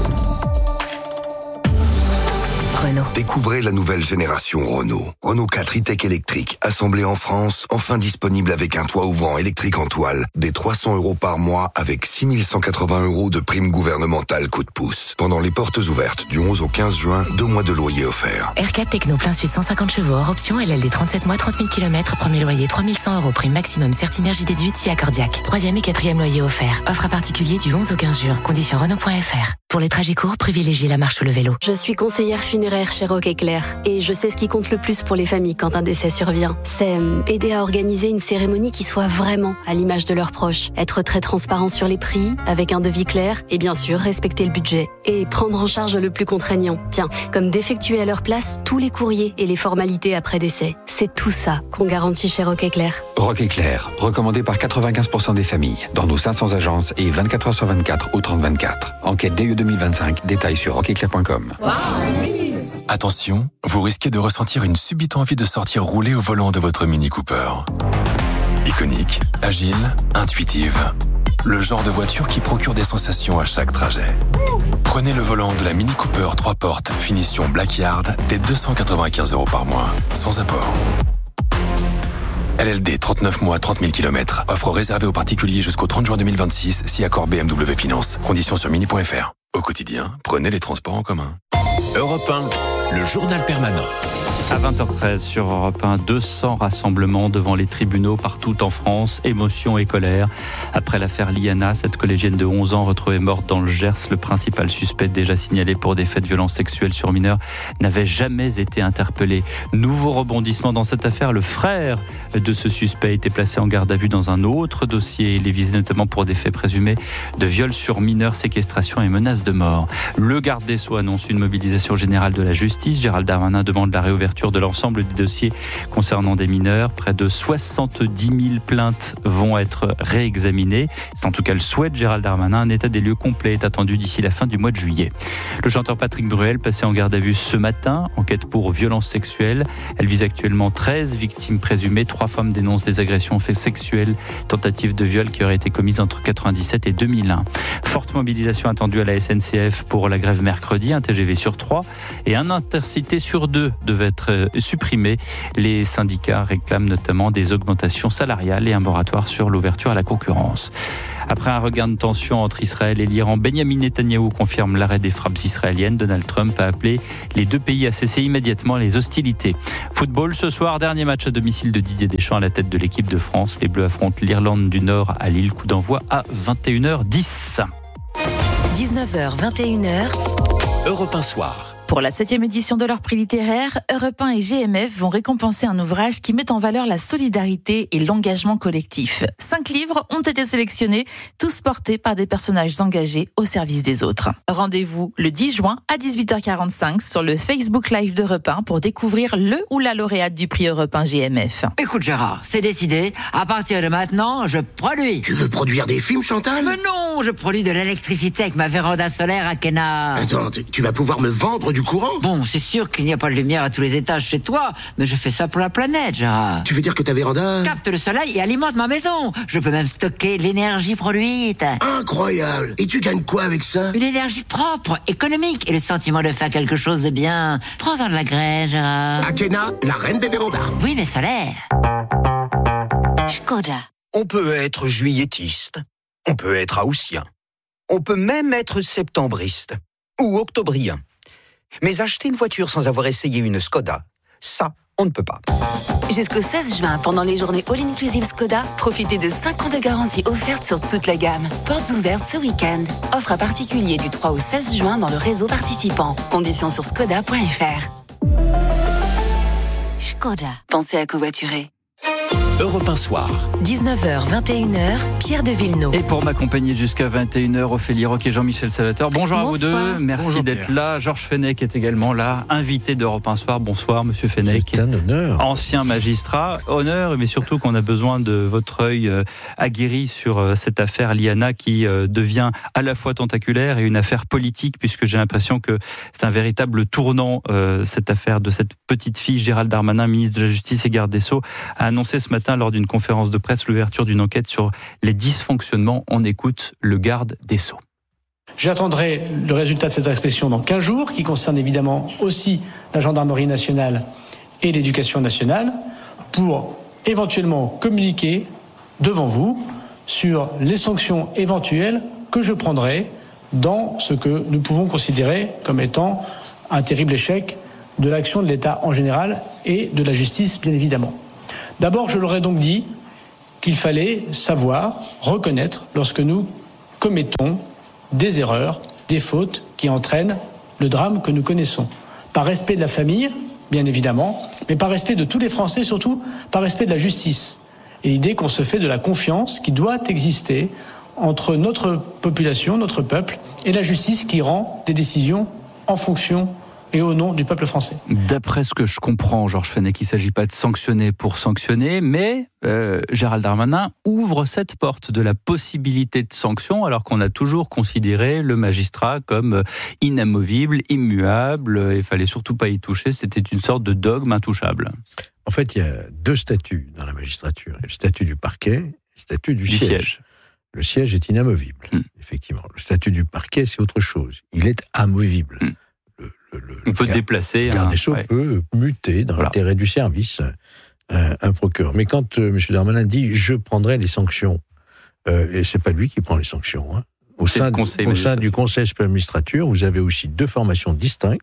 Renault. Découvrez la nouvelle génération Renault. Renault quatre e-tech électrique, assemblé en France, enfin disponible avec un toit ouvrant électrique en toile, des trois cents euros par mois avec six mille cent quatre-vingts euros de prime gouvernementale coup de pouce. Pendant les portes ouvertes du onze au quinze juin, deux mois de loyer offerts. R quatre Techno plein sud cent cinquante chevaux hors option, L L D trente-sept mois, trente mille kilomètres, premier loyer trois mille cent euros, prime maximum Certinergie déduite si accordiaque. Troisième et quatrième loyer offert. Offre à particulier du onze au quinze juin. Conditions Renault point f r. Pour les trajets courts, privilégiez la marche ou le vélo. Je suis conseillère funéraire chez Roque Éclair et je sais ce qui compte le plus pour les familles quand un décès survient. C'est aider à organiser une cérémonie qui soit vraiment à l'image de leurs proches. Être très transparent sur les prix, avec un devis clair et bien sûr respecter le budget. Et prendre en charge le plus contraignant. Tiens, comme d'effectuer à leur place tous les courriers et les formalités après décès. C'est tout ça qu'on garantit chez Roque Éclair. Roque Éclair, recommandé par quatre-vingt-quinze pour cent des familles, dans nos cinq cents agences et vingt-quatre heures sur vingt-quatre au trente vingt-quatre. Enquête D E deux mille vingt-cinq, détails sur roque éclair point com. Attention, vous risquez de ressentir une subite envie de sortir rouler au volant de votre Mini Cooper. Iconique, agile, intuitive. Le genre de voiture qui procure des sensations à chaque trajet. Prenez le volant de la Mini Cooper trois portes, finition Blackyard, dès deux cent quatre-vingt-quinze euros par mois, sans apport. L L D trente-neuf mois, trente mille kilomètres. Offre réservée aux particuliers jusqu'au trente juin deux mille vingt-six, si accord B M W Finance. Conditions sur mini point f r. Au quotidien, prenez les transports en commun. Europe un. le journal permanent. À vingt heures treize sur Europe un, deux cents rassemblements devant les tribunaux partout en France. Émotion et colère. Après l'affaire Liana, cette collégienne de onze ans retrouvée morte dans le Gers, le principal suspect déjà signalé pour des faits de violences sexuelles sur mineurs n'avait jamais été interpellé. Nouveau rebondissement dans cette affaire. Le frère de ce suspect a été placé en garde à vue dans un autre dossier. Il est visé notamment pour des faits présumés de viol sur mineurs, séquestration et menaces de mort. Le garde des Sceaux annonce une mobilisation générale de la justice. Gérald Darmanin demande la réouverture de l'ensemble des dossiers concernant des mineurs. Près de soixante-dix mille plaintes vont être réexaminées. C'est en tout cas le souhait de Gérald Darmanin. Un état des lieux complet est attendu d'ici la fin du mois de juillet. Le chanteur Patrick Bruel, passé en garde à vue ce matin, enquête pour violences sexuelles. Elle vise actuellement treize victimes présumées. Trois femmes dénoncent des agressions sexuelles, tentatives de viol qui auraient été commises entre quatre-vingt-dix-sept et deux mille un. Forte mobilisation attendue à la S N C F pour la grève mercredi. Un T G V sur trois et un Intercité sur deux devait être supprimés. Les syndicats réclament notamment des augmentations salariales et un moratoire sur l'ouverture à la concurrence. Après un regain de tension entre Israël et l'Iran, Benyamin Netanyahou confirme l'arrêt des frappes israéliennes. Donald Trump a appelé les deux pays à cesser immédiatement les hostilités. Football ce soir, dernier match à domicile de Didier Deschamps à la tête de l'équipe de France. Les Bleus affrontent l'Irlande du Nord à Lille. Coup d'envoi à vingt et une heures dix. dix-neuf heures, vingt et une heures. Europe un soir. Pour la septième édition de leur prix littéraire, Europe un et G M F vont récompenser un ouvrage qui met en valeur la solidarité et l'engagement collectif. Cinq livres ont été sélectionnés, tous portés par des personnages engagés au service des autres. Rendez-vous le dix juin à dix-huit heures quarante-cinq sur le Facebook Live d'Europe un pour découvrir le ou la lauréate du prix Europe un G M F. Écoute Gérard, c'est décidé. À partir de maintenant, je produis. Tu veux produire des films, Chantal? Mais non, je produis de l'électricité avec ma véranda solaire à Kena. Attends, tu vas pouvoir me vendre du courant? Bon, c'est sûr qu'il n'y a pas de lumière à tous les étages chez toi, mais je fais ça pour la planète, Gérard. Tu veux dire que ta véranda capte le soleil et alimente ma maison. Je peux même stocker l'énergie produite. Incroyable. Et tu gagnes quoi avec ça? Une énergie propre, économique et le sentiment de faire quelque chose de bien. Prends-en de la graine, Gérard. Akena, la reine des vérandas. Oui, mais solaire. Skoda. On peut être juilletiste, on peut être haussien, on peut même être septembriste ou octobrien. Mais acheter une voiture sans avoir essayé une Skoda, ça, on ne peut pas. Jusqu'au seize juin, pendant les journées All-Inclusive Skoda, profitez de cinq ans de garantie offerte sur toute la gamme. Portes ouvertes ce week-end. Offre à particulier du trois au seize juin dans le réseau participant. Conditions sur skoda point f r. Skoda. Pensez à covoiturer. Europe un soir. dix-neuf heures, vingt et une heures, Pierre de Villeneuve. Et pour m'accompagner jusqu'à vingt et une heures, Ophélie Roch et Jean-Michel Salvatore. Bonjour bonsoir. À vous deux. Merci bonjour, d'être Pierre. Là. Georges Fenech est également là, invité d'Europe un soir. Bonsoir, monsieur Fenech. C'est un honneur. Ancien magistrat. Honneur, mais surtout qu'on a besoin de votre œil euh, aguerri sur euh, cette affaire Liana qui euh, devient à la fois tentaculaire et une affaire politique, puisque j'ai l'impression que c'est un véritable tournant, euh, cette affaire de cette petite fille. Gérald Darmanin, ministre de la Justice et garde des Sceaux, a annoncé ce matin lors d'une conférence de presse l'ouverture d'une enquête sur les dysfonctionnements. On écoute le garde des Sceaux. J'attendrai le résultat de cette inspection dans quinze jours, qui concerne évidemment aussi la gendarmerie nationale et l'éducation nationale, pour éventuellement communiquer devant vous sur les sanctions éventuelles que je prendrai dans ce que nous pouvons considérer comme étant un terrible échec de l'action de l'État en général et de la justice, bien évidemment. D'abord, je leur ai donc dit qu'il fallait savoir, reconnaître, lorsque nous commettons des erreurs, des fautes qui entraînent le drame que nous connaissons. Par respect de la famille, bien évidemment, mais par respect de tous les Français, surtout par respect de la justice. Et l'idée qu'on se fait de la confiance qui doit exister entre notre population, notre peuple, et la justice qui rend des décisions en fonction et au nom du peuple français. D'après ce que je comprends, Georges Fenech, il ne s'agit pas de sanctionner pour sanctionner, mais euh, Gérald Darmanin ouvre cette porte de la possibilité de sanction, alors qu'on a toujours considéré le magistrat comme inamovible, immuable, il ne fallait surtout pas y toucher, c'était une sorte de dogme intouchable. En fait, il y a deux statuts dans la magistrature, le statut du parquet et le statut du, du siège. siège. Le siège est inamovible, mmh. effectivement. Le statut du parquet, c'est autre chose. Il est amovible. Mmh. Le, le, On peut garde, déplacer. Le garde un... des Sceaux ouais. peut muter dans voilà. l'intérêt du service euh, un procureur. Mais quand euh, M. Darmanin dit « je prendrai les sanctions euh, », et c'est pas lui qui prend les sanctions. Hein. Au, sein, au sein du Conseil supérieur de la magistrature, vous avez aussi deux formations distinctes,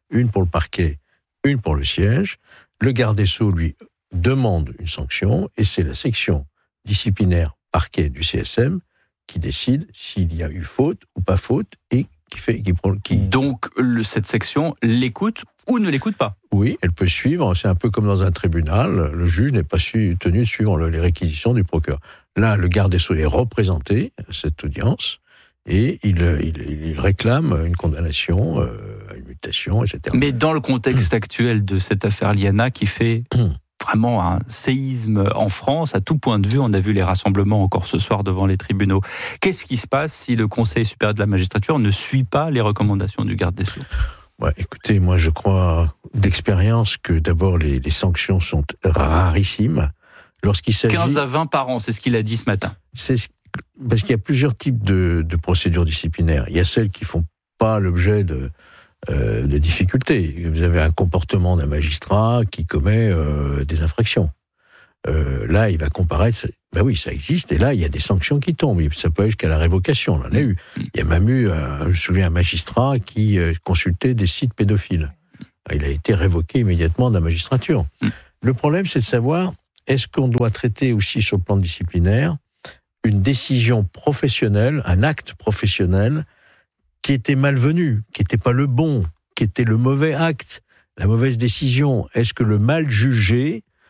une pour le parquet, une pour le siège. Le garde des Sceaux, lui, demande une sanction, et c'est la section disciplinaire parquet du C S M qui décide s'il y a eu faute ou pas faute, et qui fait... Qui, qui... Donc, le, cette section l'écoute ou ne l'écoute pas? Oui, elle peut suivre, c'est un peu comme dans un tribunal, le juge n'est pas su, tenu de suivre les réquisitions du procureur. Là, le garde des Sceaux est représenté à cette audience, et il, il, il réclame une condamnation, euh, une mutation, et cetera. Mais dans le contexte actuel de cette affaire Liana, qui fait vraiment un séisme en France, à tout point de vue, on a vu les rassemblements encore ce soir devant les tribunaux. Qu'est-ce qui se passe si le Conseil supérieur de la magistrature ne suit pas les recommandations du garde des Sceaux? Ouais, écoutez, moi je crois d'expérience que d'abord les, les sanctions sont rarissimes. Lorsqu'il s'agit... quinze à vingt par an, c'est ce qu'il a dit ce matin. C'est ce... Parce qu'il y a plusieurs types de, de procédures disciplinaires. Il y a celles qui font pas l'objet de, euh, de difficultés. Vous avez un comportement d'un magistrat qui commet euh, des infractions. Euh, là, il va comparaître. Ben oui, ça existe. Et là, il y a des sanctions qui tombent. Ça peut aller jusqu'à la révocation. On en a eu. Il y a même eu, euh, je me souviens, un magistrat qui euh, consultait des sites pédophiles. Il a été révoqué immédiatement de la magistrature. Le problème, c'est de savoir, est-ce qu'on doit traiter aussi sur le plan disciplinaire une décision professionnelle, un acte professionnel qui était malvenu, qui n'était pas le bon, qui était le mauvais acte, la mauvaise décision. Est-ce que le mal jugé